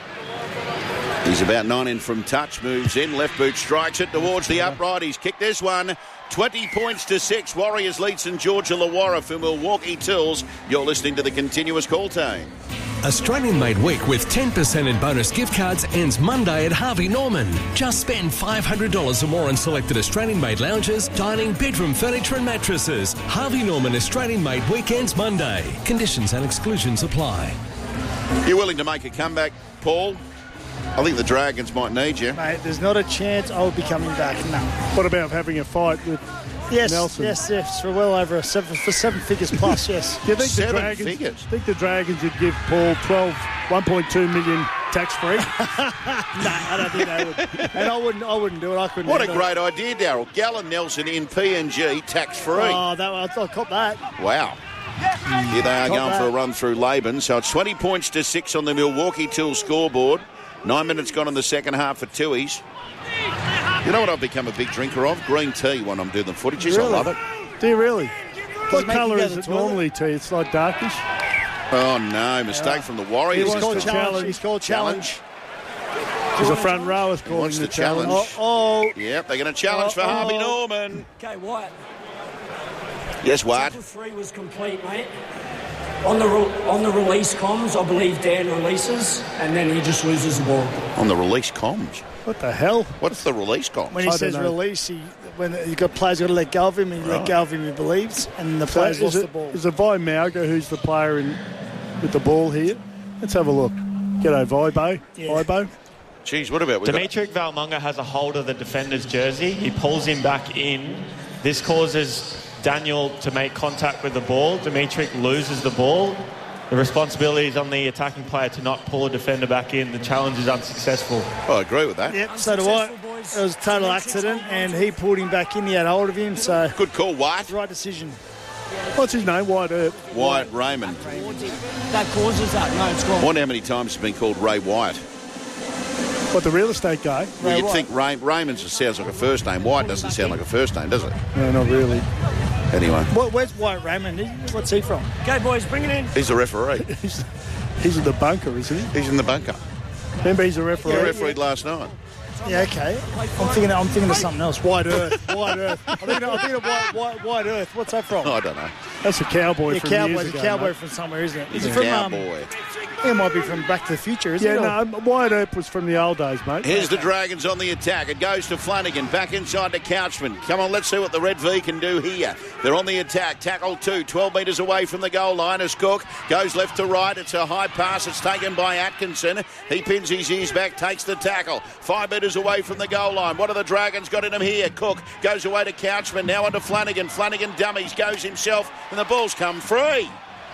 He's about nine in from touch, moves in, left boot strikes it towards the upright. He's kicked this one. twenty points to six. Warriors lead St George Illawarra for Milwaukee Tills. You're listening to the continuous call team. Australian Made Week with ten percent in bonus gift cards ends Monday at Harvey Norman. Just spend five hundred dollars or more on selected Australian Made lounges, dining, bedroom furniture and mattresses. Harvey Norman Australian Made Week ends Monday. Conditions and exclusions apply. You willing to make a comeback, Paul? I think the Dragons might need you. Mate, there's not a chance I will be coming back. No. What about having a fight with Yes, Nelson? yes, yes, for well over a seven, for seven figures plus, yes. Do you think Seven the Dragons, figures? think the Dragons would give Paul twelve, one point two million tax-free? No, I don't think they would. And I wouldn't, I wouldn't do it. I couldn't. What a handle great idea, Darryl. Gallon Nelson in P N G, tax-free. Oh, that, I thought I caught that. Wow. Here they are Got going that. for a run through Laban. So it's twenty points to six on the Milwaukee Tills scoreboard. Nine minutes gone in the second half for Tuies. You know what I've become a big drinker of? Green tea when I'm doing the footage. Jeez, Really? I love it. Do you really? Does What it make you colour go is to the it toilet? normally, tea? It's like darkish. Oh, no. Mistake from the Warriors. He's called the challenge. challenge. He's called challenge. There's a front row is calling wants the the challenge. challenge. Oh, oh. Yep, they're going to challenge for Oh, Harvey oh. Norman. Okay, White. Yes, Ward. Tackle three was complete, mate. On the re- on the release comms, I believe Dan releases, and then he just loses the ball. On the release comms. What the hell? What's the release comms? When he I don't says know. release, he, when you got players got to let go of him, and he let go of him, he believes, and the So players is lost it, the ball. is it Vi Mauga who's the player in with the ball here? Let's have a look. G'day, Vibo. Yeah. Vibo. Jeez, what about... we've got- Dimitri Valmunga has a hold of the defender's jersey. He pulls him back in. This causes Daniel to make contact with the ball. Dimitri loses the ball. The responsibility is on the attacking player to not pull a defender back in. The challenge is unsuccessful. Oh, I agree with that. Yep, so do I. It was a total accident, and he pulled him back in. He had hold of him, so Good call, White. right decision. What's his name? White Earth. Wyatt Raymond. That causes that. No, it's I gone. wonder how many times it's been called Ray White. What, the real estate guy? Well, Ray you'd White. think Ray, Raymond sounds like a first name. White doesn't sound like a first name, does it? No, not really. Anyway, What, where's White Raymond? He- What's he from? Okay, boys, bring it in. he's the referee. He's, he's in the bunker, isn't he? He's in the bunker. Remember, he's a referee. He refereed last night. Yeah, okay. I'm thinking. I'm thinking of something else. White Earth. White Earth. I'm thinking. I'm thinking of White, White, White Earth. What's that from? Oh, I don't know. That's a cowboy yeah, from cowboy. years The ago. cowboy mate. from somewhere, isn't it? He's Is a it from? Um, cowboy. it might be from Back to the Future, isn't Yeah, it? no, um, White Earth was from the old days, mate. Here's the Dragons on the attack. It goes to Flanagan. Back inside to Couchman. Come on, let's see what the Red V can do here. They're on the attack. Tackle two. twelve metres away from the goal line as Cook goes left to right. It's a high pass. It's taken by Atkinson. He pins his ears back, takes the tackle. Five metres away from the goal line. What have the Dragons got in him here? Cook goes away to Couchman. Now on to Flanagan. Flanagan dummies. Goes himself. And the ball's come free.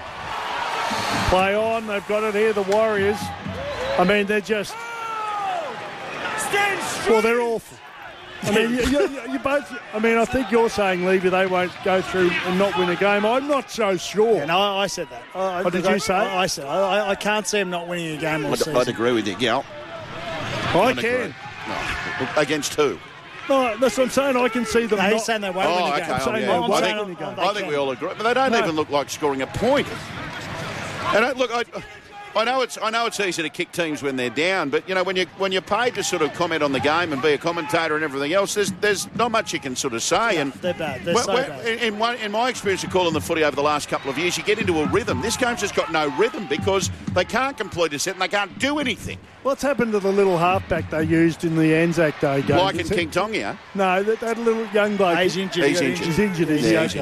Play on. They've got it here, the Warriors. I mean, they're just... Well, they're awful. I mean, you, you, you both... I mean, I think you're saying, Levy, they won't go through and not win a game. I'm not so sure. Yeah, no, I said that. I, What did I, you say? I, I said I, I can't see him not winning a game all I'd, season. I'd agree with you, Gal. I I'd can. agree. No. Against who? No, that's what I'm saying. I can see them No, not... he's saying they won't Oh, win a okay. game. I'm saying yeah. they I'm won't I saying win think, a game. they I think we can. all agree. But they don't No. even look like scoring a point. And I, look, I, I know it's I know it's easy to kick teams when they're down, but you know when you when you're paid to sort of comment on the game and be a commentator and everything else, there's there's not much you can sort of say. And They're bad. They're well, so well, bad. in, in, one, in my experience of calling the footy over the last couple of years, you get into a rhythm. This game's just got no rhythm because they can't complete a set and they can't do anything. What's happened to the little halfback they used in the Anzac Day game? Like in Is it- King Tongia. No, that, that little young bloke. He's injured. He's He got injured. He's injured. Is Yeah, he? he's Okay. injured.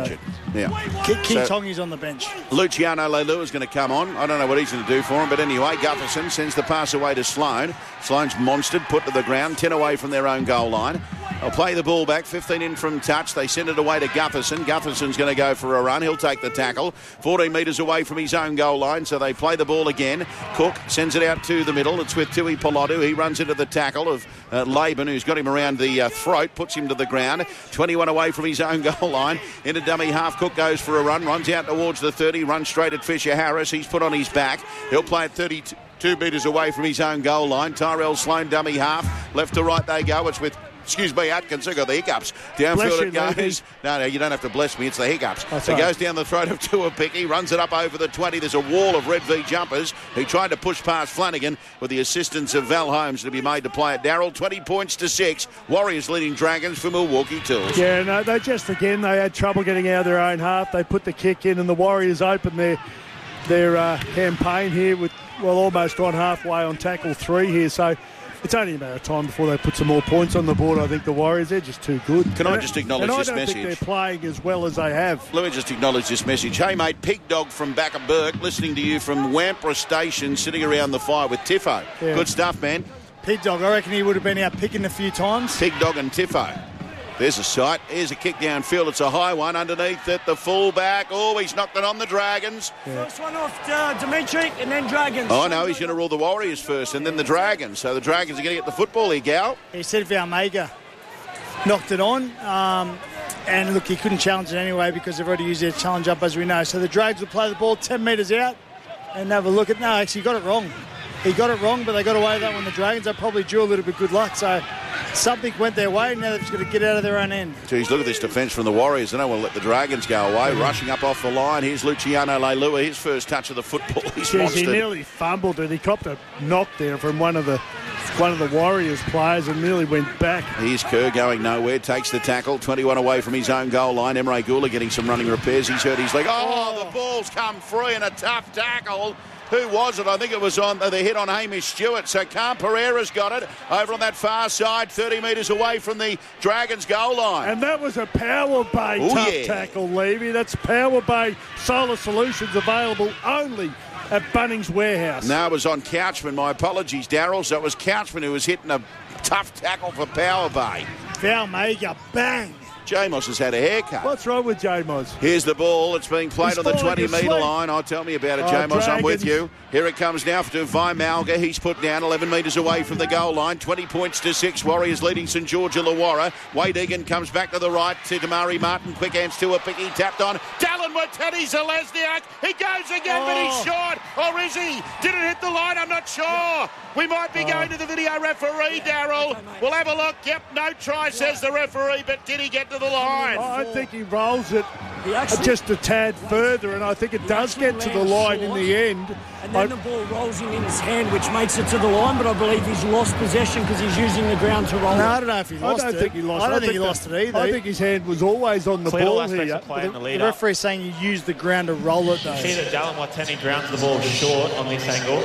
Yeah. King So- Tongi's on the bench. Luciano Leilua is going to come on. I don't know what he's going to do for him, but anyway, Gutherson sends the pass away to Sloane. Sloane's monstered, put to the ground, ten away from their own goal line. They'll play the ball back, fifteen in from touch. They send it away to Gutherson. Gutherson's going to go for a run. He'll take the tackle. fourteen metres away from his own goal line, so they play the ball again. Cook sends it out to the middle. It's with Tui Pilotu. He runs into the tackle of uh, Laban, who's got him around the uh, throat, puts him to the ground. twenty-one away from his own goal line. Into dummy half. Cook goes for a run, runs out towards the thirty, runs straight at Fisher Harris. He's put on his back. He'll play at thirty-two metres away from his own goal line. Tyrell Sloane, dummy half. Left to right they go. It's with... Excuse me, Atkins, I got the hiccups. Downfield Bless it you, goes. Levy. No, no, you don't have to bless me. It's the hiccups. That's it right. goes down the throat of Tuapiki, runs it up over the twenty. There's a wall of Red V jumpers who tried to push past Flanagan with the assistance of Val Holmes to be made to play at Darrell. twenty points to six. Warriors leading Dragons for Milwaukee Tools. Yeah, no, they just, again, they had trouble getting out of their own half. They put the kick in and the Warriors opened their, their uh, campaign here with, well, almost on halfway on tackle three here. So it's only a matter of time before they put some more points on the board. I think the Warriors, they're just too good. Can I And- just acknowledge and this I don't message? think they're playing as well as they have. Let me just acknowledge this message. Hey, mate, Pig Dog from back of Burke, listening to you from Wampra Station, sitting around the fire with Tiffo. Yeah. Good stuff, man. Pig Dog, I reckon he would have been out picking a few times. Pig Dog and Tiffo. There's a sight. Here's a kick downfield. It's a high one underneath it. The fullback. Oh, he's knocked it on the Dragons. First one off uh, Dimitri and then Dragons. Oh, no, he's going to rule the Warriors first and then the Dragons. So the Dragons are going to get the football here, Gal. He said Valmega knocked it on. Um, and look, he couldn't challenge it anyway because they've already used their challenge up, as we know. So the Dragons will play the ball ten metres out and have a look at... No, actually, he got it wrong. He got it wrong, but they got away with that one. The Dragons, they probably drew a little bit good luck. So something went their way. Now they've just got to get out of their own end. Geez, look at this defence from the Warriors. They don't want to let the Dragons go away. Rushing up off the line. Here's Luciano Leilua. His first touch of the football. He's Jeez, he monstered. nearly fumbled it. He copped a knock there from one of the one of the Warriors players and nearly went back. Here's Kerr going nowhere, takes the tackle, twenty-one away from his own goal line. Emre Gula getting some running repairs. He's hurt his leg. Oh, the ball's come free and a tough tackle. Who was it? I think it was on the hit on Hamish Stewart. So Khan Pereira's got it over on that far side, thirty metres away from the Dragons' goal line. And that was a Power Bay Ooh, tough yeah. tackle, Levy. That's Power Bay solar solutions available only at Bunnings Warehouse. No, it was on Couchman. My apologies, Darryl. So it was Couchman who was hitting a tough tackle for Power Bay. Valmega, bang. Jamos has had a haircut. What's wrong with Jamos? Here's the ball. It's being played He's on the falling twenty metre asleep. line. Oh, tell me about it, Oh, Jamos. I'm with Dragons. you. Here it comes now to Vimalga. He's put down eleven metres away from the goal line. twenty points to six. Warriors leading St George Illawarra. Wade Egan comes back to the right to Damari Martin. Quick hands to a picky. Tapped on. Dallin with Teddy Zalesniak. He goes again, but he's Oh. short. Or is he? Did it hit the line? I'm not sure. We might be going to the video referee, Darryl. We'll have a look. Yep, no try, says the referee, but did he get to the line? I think he rolls it He actually- just a tad further, and I think it does get to the ran line in short, the end. And then I- the ball rolls in in his hand, which makes it to the line, but I believe he's lost possession because he's using the ground to roll No, it. I don't know if he I lost don't it. think he lost I it. don't think he that- lost it either. I think his hand was always on the Clear all ball aspects here. of play in the the lead up. referee's saying you use the ground to roll it, though. See that Dallin Wateni grounds the ball short on this angle.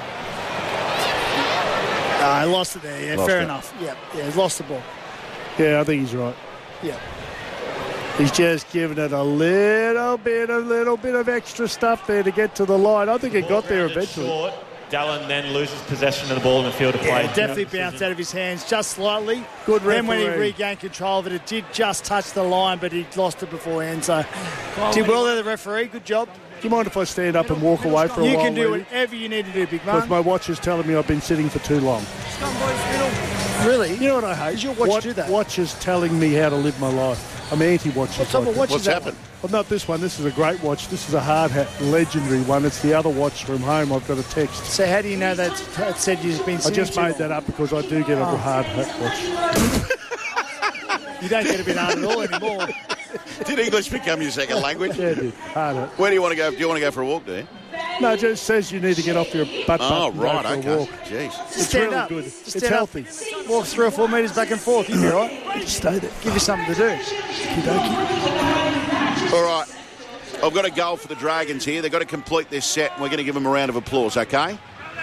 No, he lost it there. Yeah, Lost fair it. enough. Yeah, yeah, he's lost the ball. Yeah, I think he's right. Yeah. He's just given it a little bit, a little bit of extra stuff there to get to the line. I think it got there Grounded eventually. Short. Dallin then loses possession of the ball in the field of Yeah, play. it definitely bounced out of his hands just slightly. Good Then when he referee. regained control of it, it did just touch the line, but he lost it beforehand. So did well there, the referee. Good job. Do you mind if I stand up and walk away for a You while? can do Levy? whatever you need to do, big Because man. my watch is telling me I've been sitting for too long. Really? You know what I hate? Does your watch What- do that? Watches telling me how to live my life. I'm anti-watches. What type like of watch that. is that one? Well, not this one. This is a great watch. This is a hard hat, legendary one. It's the other watch from home. I've got a text. So how do you know that it said you've been I sitting just too made long? that up because I do get a Oh. hard hat watch. You don't get a bit hard at all anymore. Did English become your second language? Yeah, dude. Hard hat. Where do you want to go? Do you want to go for a walk, do you? No, it just says you need to get off your butt Oh, butt and right, go for okay. a walk. Jeez. It's Stand really up. good. Just It's stand up. healthy. Walk three or four metres back and forth. You'll be all right. Just stay there. Give you something to do. All right. I've got a goal for the Dragons here. They've got to complete this set, and we're going to give them a round of applause, okay?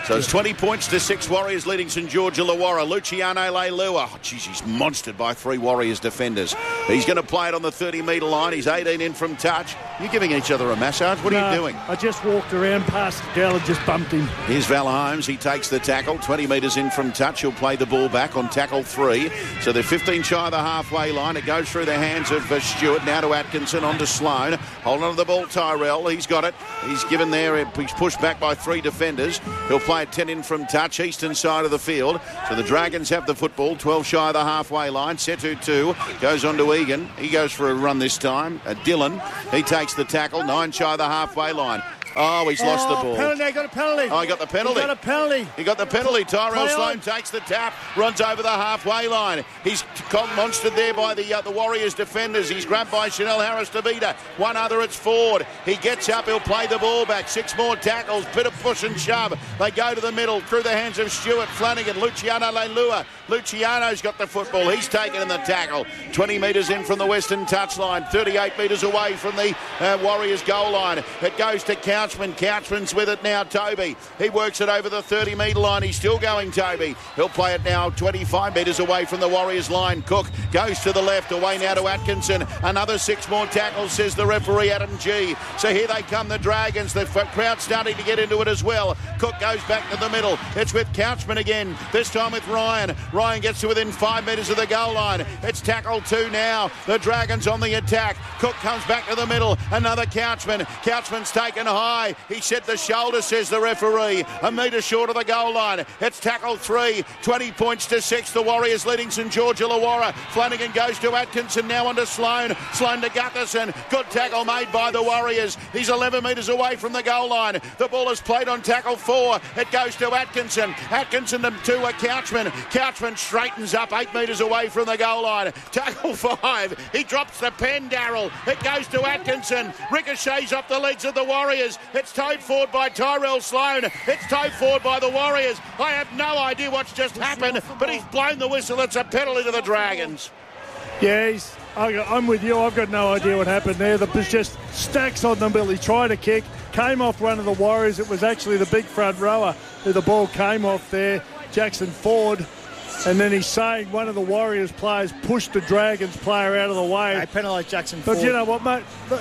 So it's twenty points to six Warriors leading St George Illawarra. Luciano Leilua. Oh, geez, he's monstered by three Warriors defenders. He's going to play it on the thirty metre line. He's eighteen in from touch. You're giving each other a massage. What no, are you doing? I just walked around past the girl and just bumped him. Here's Val Holmes. He takes the tackle. twenty metres in from touch. He'll play the ball back on tackle three. So they're fifteen shy of the halfway line. It goes through the hands of uh, Stewart. Now to Atkinson. On to Sloane. Holding on to the ball, Tyrell. He's got it. He's given there. He's pushed back by three defenders. He'll play it ten in from touch. Eastern side of the field. So the Dragons have the football. twelve shy of the halfway line. Setu two. Goes on to Egan. He goes for a run this time. Uh, Dylan. He takes the tackle. Nine shy of the halfway line. Oh, he's lost oh, the ball. Penalty, he got a penalty. Oh, he got the penalty. He got a penalty. He got the penalty. Tyrell Play Sloane on. takes the tap, runs over the halfway line. He's monstered there by the uh, the Warriors defenders. He's grabbed by Chanel Harris-Tavita. One other, it's Ford. He gets up, he'll play the ball back. Six more tackles, bit of push and shove. They go to the middle, through the hands of Stewart, Flanagan, Luciano Leilua. Luciano's got the football. He's taken in the tackle. twenty metres in from the western touchline, thirty-eight metres away from the uh, Warriors goal line. It goes to Couchman. Couchman's with it now, Toby. He works it over the thirty metre line. He's still going, Toby. He'll play it now twenty-five metres away from the Warriors line. Cook goes to the left, away now to Atkinson. Another six more tackles, says the referee, Adam G. So here they come, the Dragons. The crowd starting to get into it as well. Cook goes back to the middle. It's with Couchman again, this time with Ryan. Ryan gets to within five metres of the goal line. It's tackle two now. The Dragons on the attack. Cook comes back to the middle. Another Couchman. Couchman's taken high. He set the shoulder, says the referee. A metre short of the goal line. It's tackle three. twenty points to six. The Warriors leading St George Illawarra. Flanagan goes to Atkinson, now on to Sloane. Sloane to Gutherson. Good tackle made by the Warriors. He's eleven metres away from the goal line. The ball is played on tackle four. It goes to Atkinson. Atkinson to a Couchman. Couchman straightens up eight metres away from the goal line. Tackle five. He drops the pen, Darryl. It goes to Atkinson. Ricochets off the legs of the Warriors. It's towed forward by Tyrell Sloane. It's towed forward by the Warriors. I have no idea what's just happened, but he's blown the whistle. It's a penalty to the Dragons. Yeah, he's, I'm with you. I've got no idea what happened there. There's just stacks on the middle. He tried to kick, came off one of the Warriors. It was actually the big front rower who the ball came off there, Jackson Ford. And then he's saying one of the Warriors players pushed the Dragons player out of the way. They penalised Jackson But Ford. you know what, mate?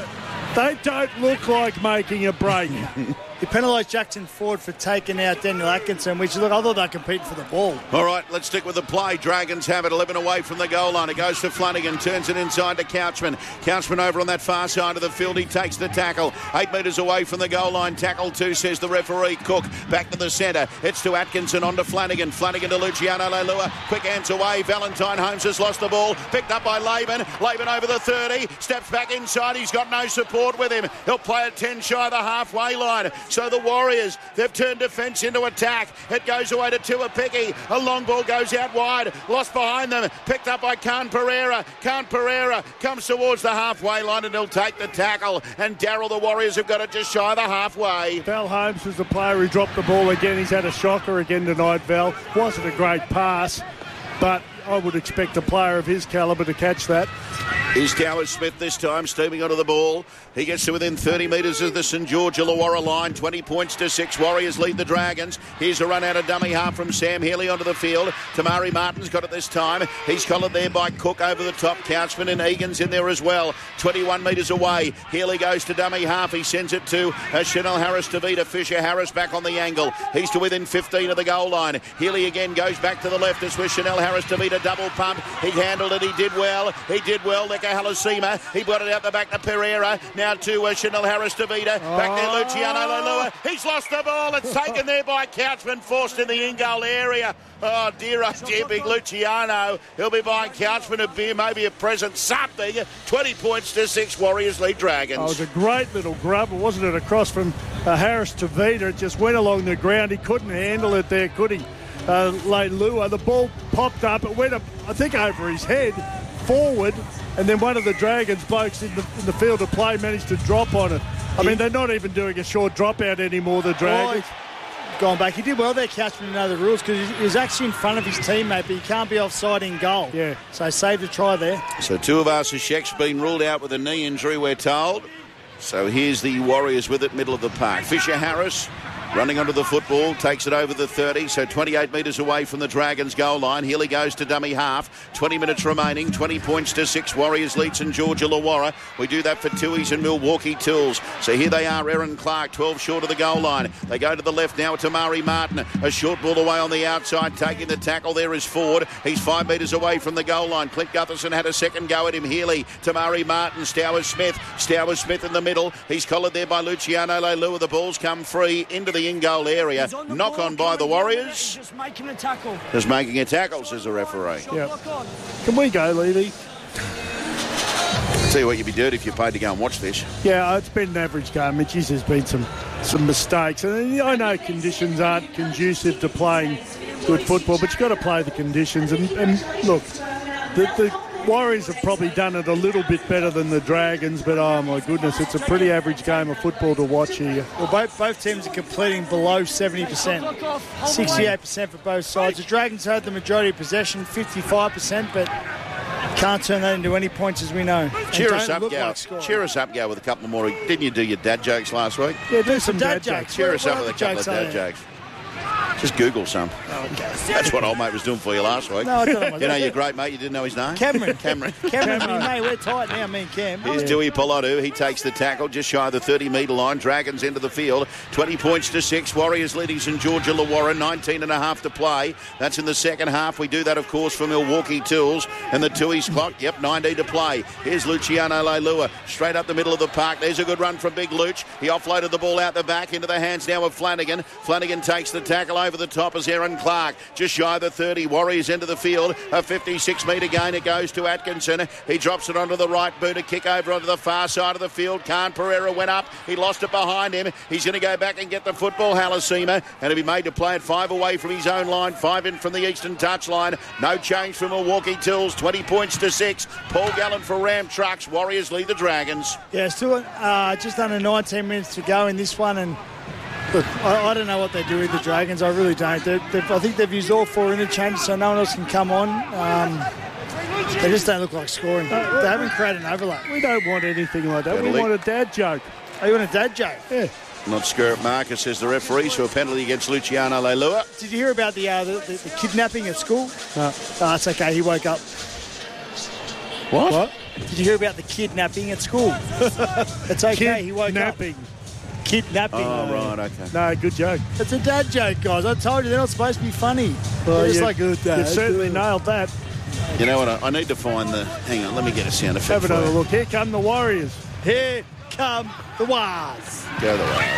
They don't look like making a break. He penalised Jackson Ford for taking out Daniel Atkinson, which, look, I thought they competed for the ball. All right, let's stick with the play. Dragons have it, eleven away from the goal line. It goes to Flanagan, turns it inside to Couchman. Couchman over on that far side of the field. He takes the tackle. Eight metres away from the goal line. Tackle two, says the referee. Cook back to the centre. It's to Atkinson, on to Flanagan. Flanagan to Luciano Leilua. Quick hands away. Valentine Holmes has lost the ball. Picked up by Laban. Laban over the thirty. Steps back inside. He's got no support with him. He'll play at ten shy of the halfway line. So the Warriors, they've turned defence into attack. It goes away to Tuapiki. A long ball goes out wide. Lost behind them. Picked up by Khan Pereira. Khan Pereira comes towards the halfway line and he'll take the tackle. And Darryl, the Warriors have got it just shy of the halfway. Val Holmes was the player who dropped the ball again. He's had a shocker again tonight, Val. Wasn't a great pass, but I would expect a player of his calibre to catch that. Here's Coward Smith this time, steaming onto the ball. He gets to within thirty metres of the St George Illawarra line. twenty points to six. Warriors lead the Dragons. Here's a run out of dummy half from Sam Healy onto the field. Tamari Martin's got it this time. He's collared there by Cook over the top. Couchman and Egan's in there as well. twenty-one metres away. Healy goes to dummy half. He sends it to uh, Chanel Harris-Tavita. Fisher Harris back on the angle. He's to within fifteen of the goal line. Healy again goes back to the left. It's with Chanel Harris-Tavita. Double pump. He handled it. He did well. He did well. Leka Halasima. He got it out the back to Pereira. Now to uh, Chanel Harris-Tavita. Back there, Luciano Leilua. He's lost the ball. It's taken there by Couchman, forced in the in-goal area. Oh, dear, oh, dear, big Luciano. He'll be buying Couchman a beer, maybe a present, something. twenty points to six, Warriors lead Dragons. Oh, it was a great little grub. It wasn't it across from uh, Harris-Tavita. It just went along the ground. He couldn't handle it there, could he? Uh, Leilua. The ball popped up. It went, up, I think, over his head, forward, and then one of the Dragons blokes in the, in the field of play managed to drop on it. I mean, they're not even doing a short dropout anymore, the Dragons. Oh, gone back. He did well there, Couchman, to know the rules, because he was actually in front of his teammate, but he can't be offside in goal. Yeah. So saved a try there. So Tuivasa-Sheck's been ruled out with a knee injury, we're told. So here's the Warriors with it, middle of the park. Fisher Harris Running onto the football, takes it over the thirty, so twenty-eight metres away from the Dragons goal line. Healy goes to dummy half. twenty minutes remaining, twenty points to six. Warriors lead St George Illawarra. We do that for Tuies and Milwaukee Tools. So here they are, Aaron Clark, twelve short of the goal line. They go to the left now to Murray Martin. A short ball away on the outside, taking the tackle. There is Ford. He's five metres away from the goal line. Clint Gutherson had a second go at him. Healy to Murray Martin. Stowers Smith. Stowers Smith in the middle. He's collared there by Luciano Leilua. The ball's come free into the in-goal area. On Knock on by the Warriors. Just making a tackle. Just making a tackle, says the referee. Yeah. Can we go, Levy? I'll tell you what, you'd be dirty if you paid to go and watch this. Yeah, it's been an average game. It just there's been some, some mistakes. And I know conditions aren't conducive to playing good football, but you've got to play the conditions. And, and look, the, the Warriors have probably done it a little bit better than the Dragons, but oh my goodness, it's a pretty average game of football to watch here. Well, both, both teams are completing below seventy percent. sixty-eight percent for both sides. The Dragons had the majority of possession, fifty-five percent, but can't turn that into any points as we know. Cheer us up, Gal. Like Cheer us up, Gal, with a couple more. Didn't you do your dad jokes last week? Yeah, do some dad, dad jokes. Cheer What- us what up with a other couple of jokes are dad there? jokes. Just Google some. Okay. That's what old mate was doing for you last week. No, I don't know. You know your great mate, you didn't know his name? Cameron. Cameron. Cameron, me, mate, we're tight now, me and Cam. Here's Dewey Pilotu. He takes the tackle just shy of the thirty metre line. Dragons into the field. twenty points to six. Warriors leading St George Illawarra. nineteen and a half to play. That's in the second half. We do that, of course, for Milwaukee Tools. And the Tuies clock. Yep, ninety to play. Here's Luciano Leilua. Straight up the middle of the park. There's a good run from Big Luch. He offloaded the ball out the back into the hands now of Flanagan. Flanagan takes the tackle over the top as Aaron Clark. Just shy of the thirty. Warriors into the field. A fifty-six metre gain. It goes to Atkinson. He drops it onto the right boot. A kick over onto the far side of the field. Khan Pereira went up. He lost it behind him. He's going to go back and get the football, Halasima, and he'll be made to play it five away from his own line, five in from the eastern touchline. No change from Milwaukee Tools. twenty points to six. Paul Gallen for Ram Trucks. Warriors lead the Dragons. Yeah, still uh, just under nineteen minutes to go in this one, and look, I, I don't know what they do with the Dragons. I really don't. They've, they've, I think they've used all four interchanges, so no one else can come on. Um, they just don't look like scoring. They haven't created an overlap. We don't want anything like that. Penalty. We want a dad joke. Oh, you want a dad joke? Yeah. Not Skirt Marcus, says the referee, so a penalty against Luciano Leilua. Did you hear about the, uh, the, the, the kidnapping at school? No. Oh, it's okay. He woke up. What? What? Did you hear about the kidnapping at school? It's okay. He woke Kidnapping. up. Kidnapping. Oh, right, okay. No, good joke. It's a dad joke, guys. I told you they're not supposed to be funny. Well, They're just you, like good dad. You've certainly nailed that. You know what? I, I need to find the... Hang on, let me get a sound effect Have for another you. look. Here come the Warriors. Here come the Wars. Go the Wars.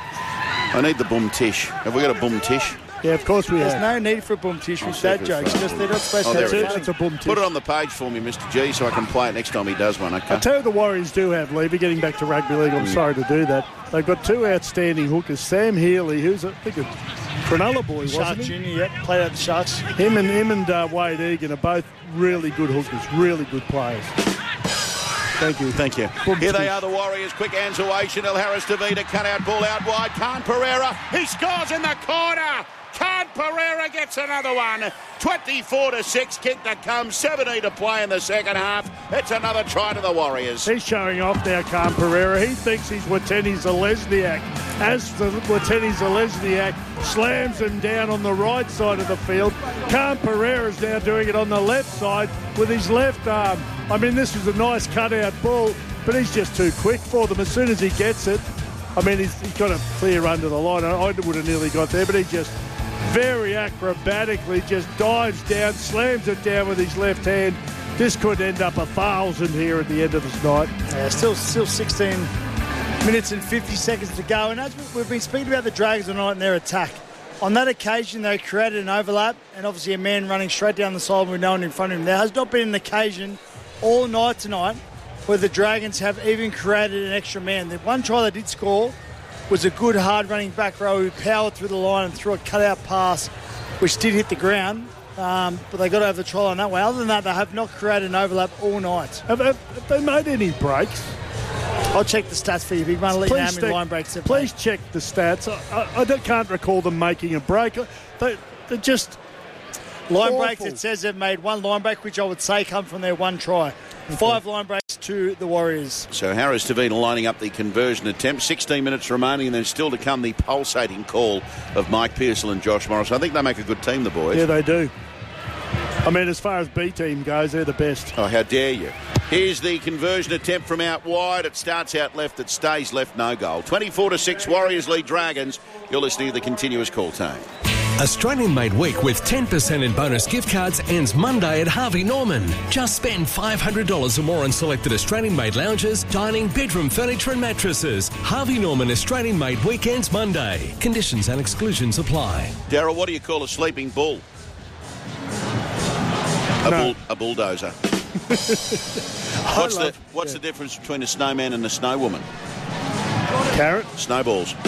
I need the boom tish. Have we got a boom tish? Yeah, of course we There's have. no need for a boom tissue I'll with see dad if jokes. it's- Just they're not supposed Oh, to there have it fun. is. It's a boom tish. Put it on the page for me, Mister G, so I can play it next time he does one, okay? I tell you, the Warriors do have, Levy, getting back to rugby league, I'm sorry to do that. They've got two outstanding hookers. Sam Healy, who's, I think, a Cronulla boy, wasn't Shark he? Junior, yep, played at the Sharks. Him and, him and uh, Wade Egan are both really good hookers, really good players. Thank you. Thank you. Boom Here they tish. are, the Warriors. Quick hands away. Chanel Harris Davida, cut out ball out wide. Khan Pereira, he scores in the corner. Khan Pereira gets another one. twenty-four to six, kick that comes. seventeen to play in the second half. It's another try to the Warriors. He's showing off now, Khan Pereira. He thinks he's Wateni Zalesniak. As the Wateni Zalesniak slams him down on the right side of the field, Khan Pereira's now doing it on the left side with his left arm. I mean, this was a nice cutout ball, but he's just too quick for them. As soon as he gets it, I mean, he's, he's got to clear under the line. I, I would have nearly got there, but he just very acrobatically just dives down, slams it down with his left hand. This could end up a thousand here at the end of this night. Yeah, still, still sixteen minutes and fifty seconds to go. And as we've been speaking about the Dragons tonight and their attack, on that occasion they created an overlap and obviously a man running straight down the side with no one in front of him. There has not been an occasion all night tonight where the Dragons have even created an extra man. The one try they did score was a good hard running back row who powered through the line and threw a cutout pass which did hit the ground, um, but they got over the try line that way. Other than that, they have not created an overlap all night. Have, have, have they made any breaks? I'll check the stats for you, Big Man. I'll let you know how Please, many check- line breaks they've please check the stats. I, I, I don't- can't recall them making a break. They, they're just Line awful. breaks, it says they've made one line break, which I would say come from their one try. Five line breaks, to the Warriors. So Harris Tavita lining up the conversion attempt. sixteen minutes remaining, and then still to come the pulsating call of Mike Pearsall and Josh Morris. I think they make a good team, the boys. Yeah, they do. I mean, as far as B team goes, they're the best. Oh, how dare you. Here's the conversion attempt from out wide. It starts out left. It stays left. No goal. twenty-four to six. Warriors lead Dragons. You're listening to the continuous call time. Australian Made Week with ten percent in bonus gift cards ends Monday at Harvey Norman. Just spend five hundred dollars or more on selected Australian Made lounges, dining, bedroom furniture and mattresses. Harvey Norman Australian Made Weekends Monday. Conditions and exclusions apply. Darryl, what do you call a sleeping bull? A, No. bull, a bulldozer. what's the, what's the difference between a snowman and a snow woman? Carrot. Snowballs.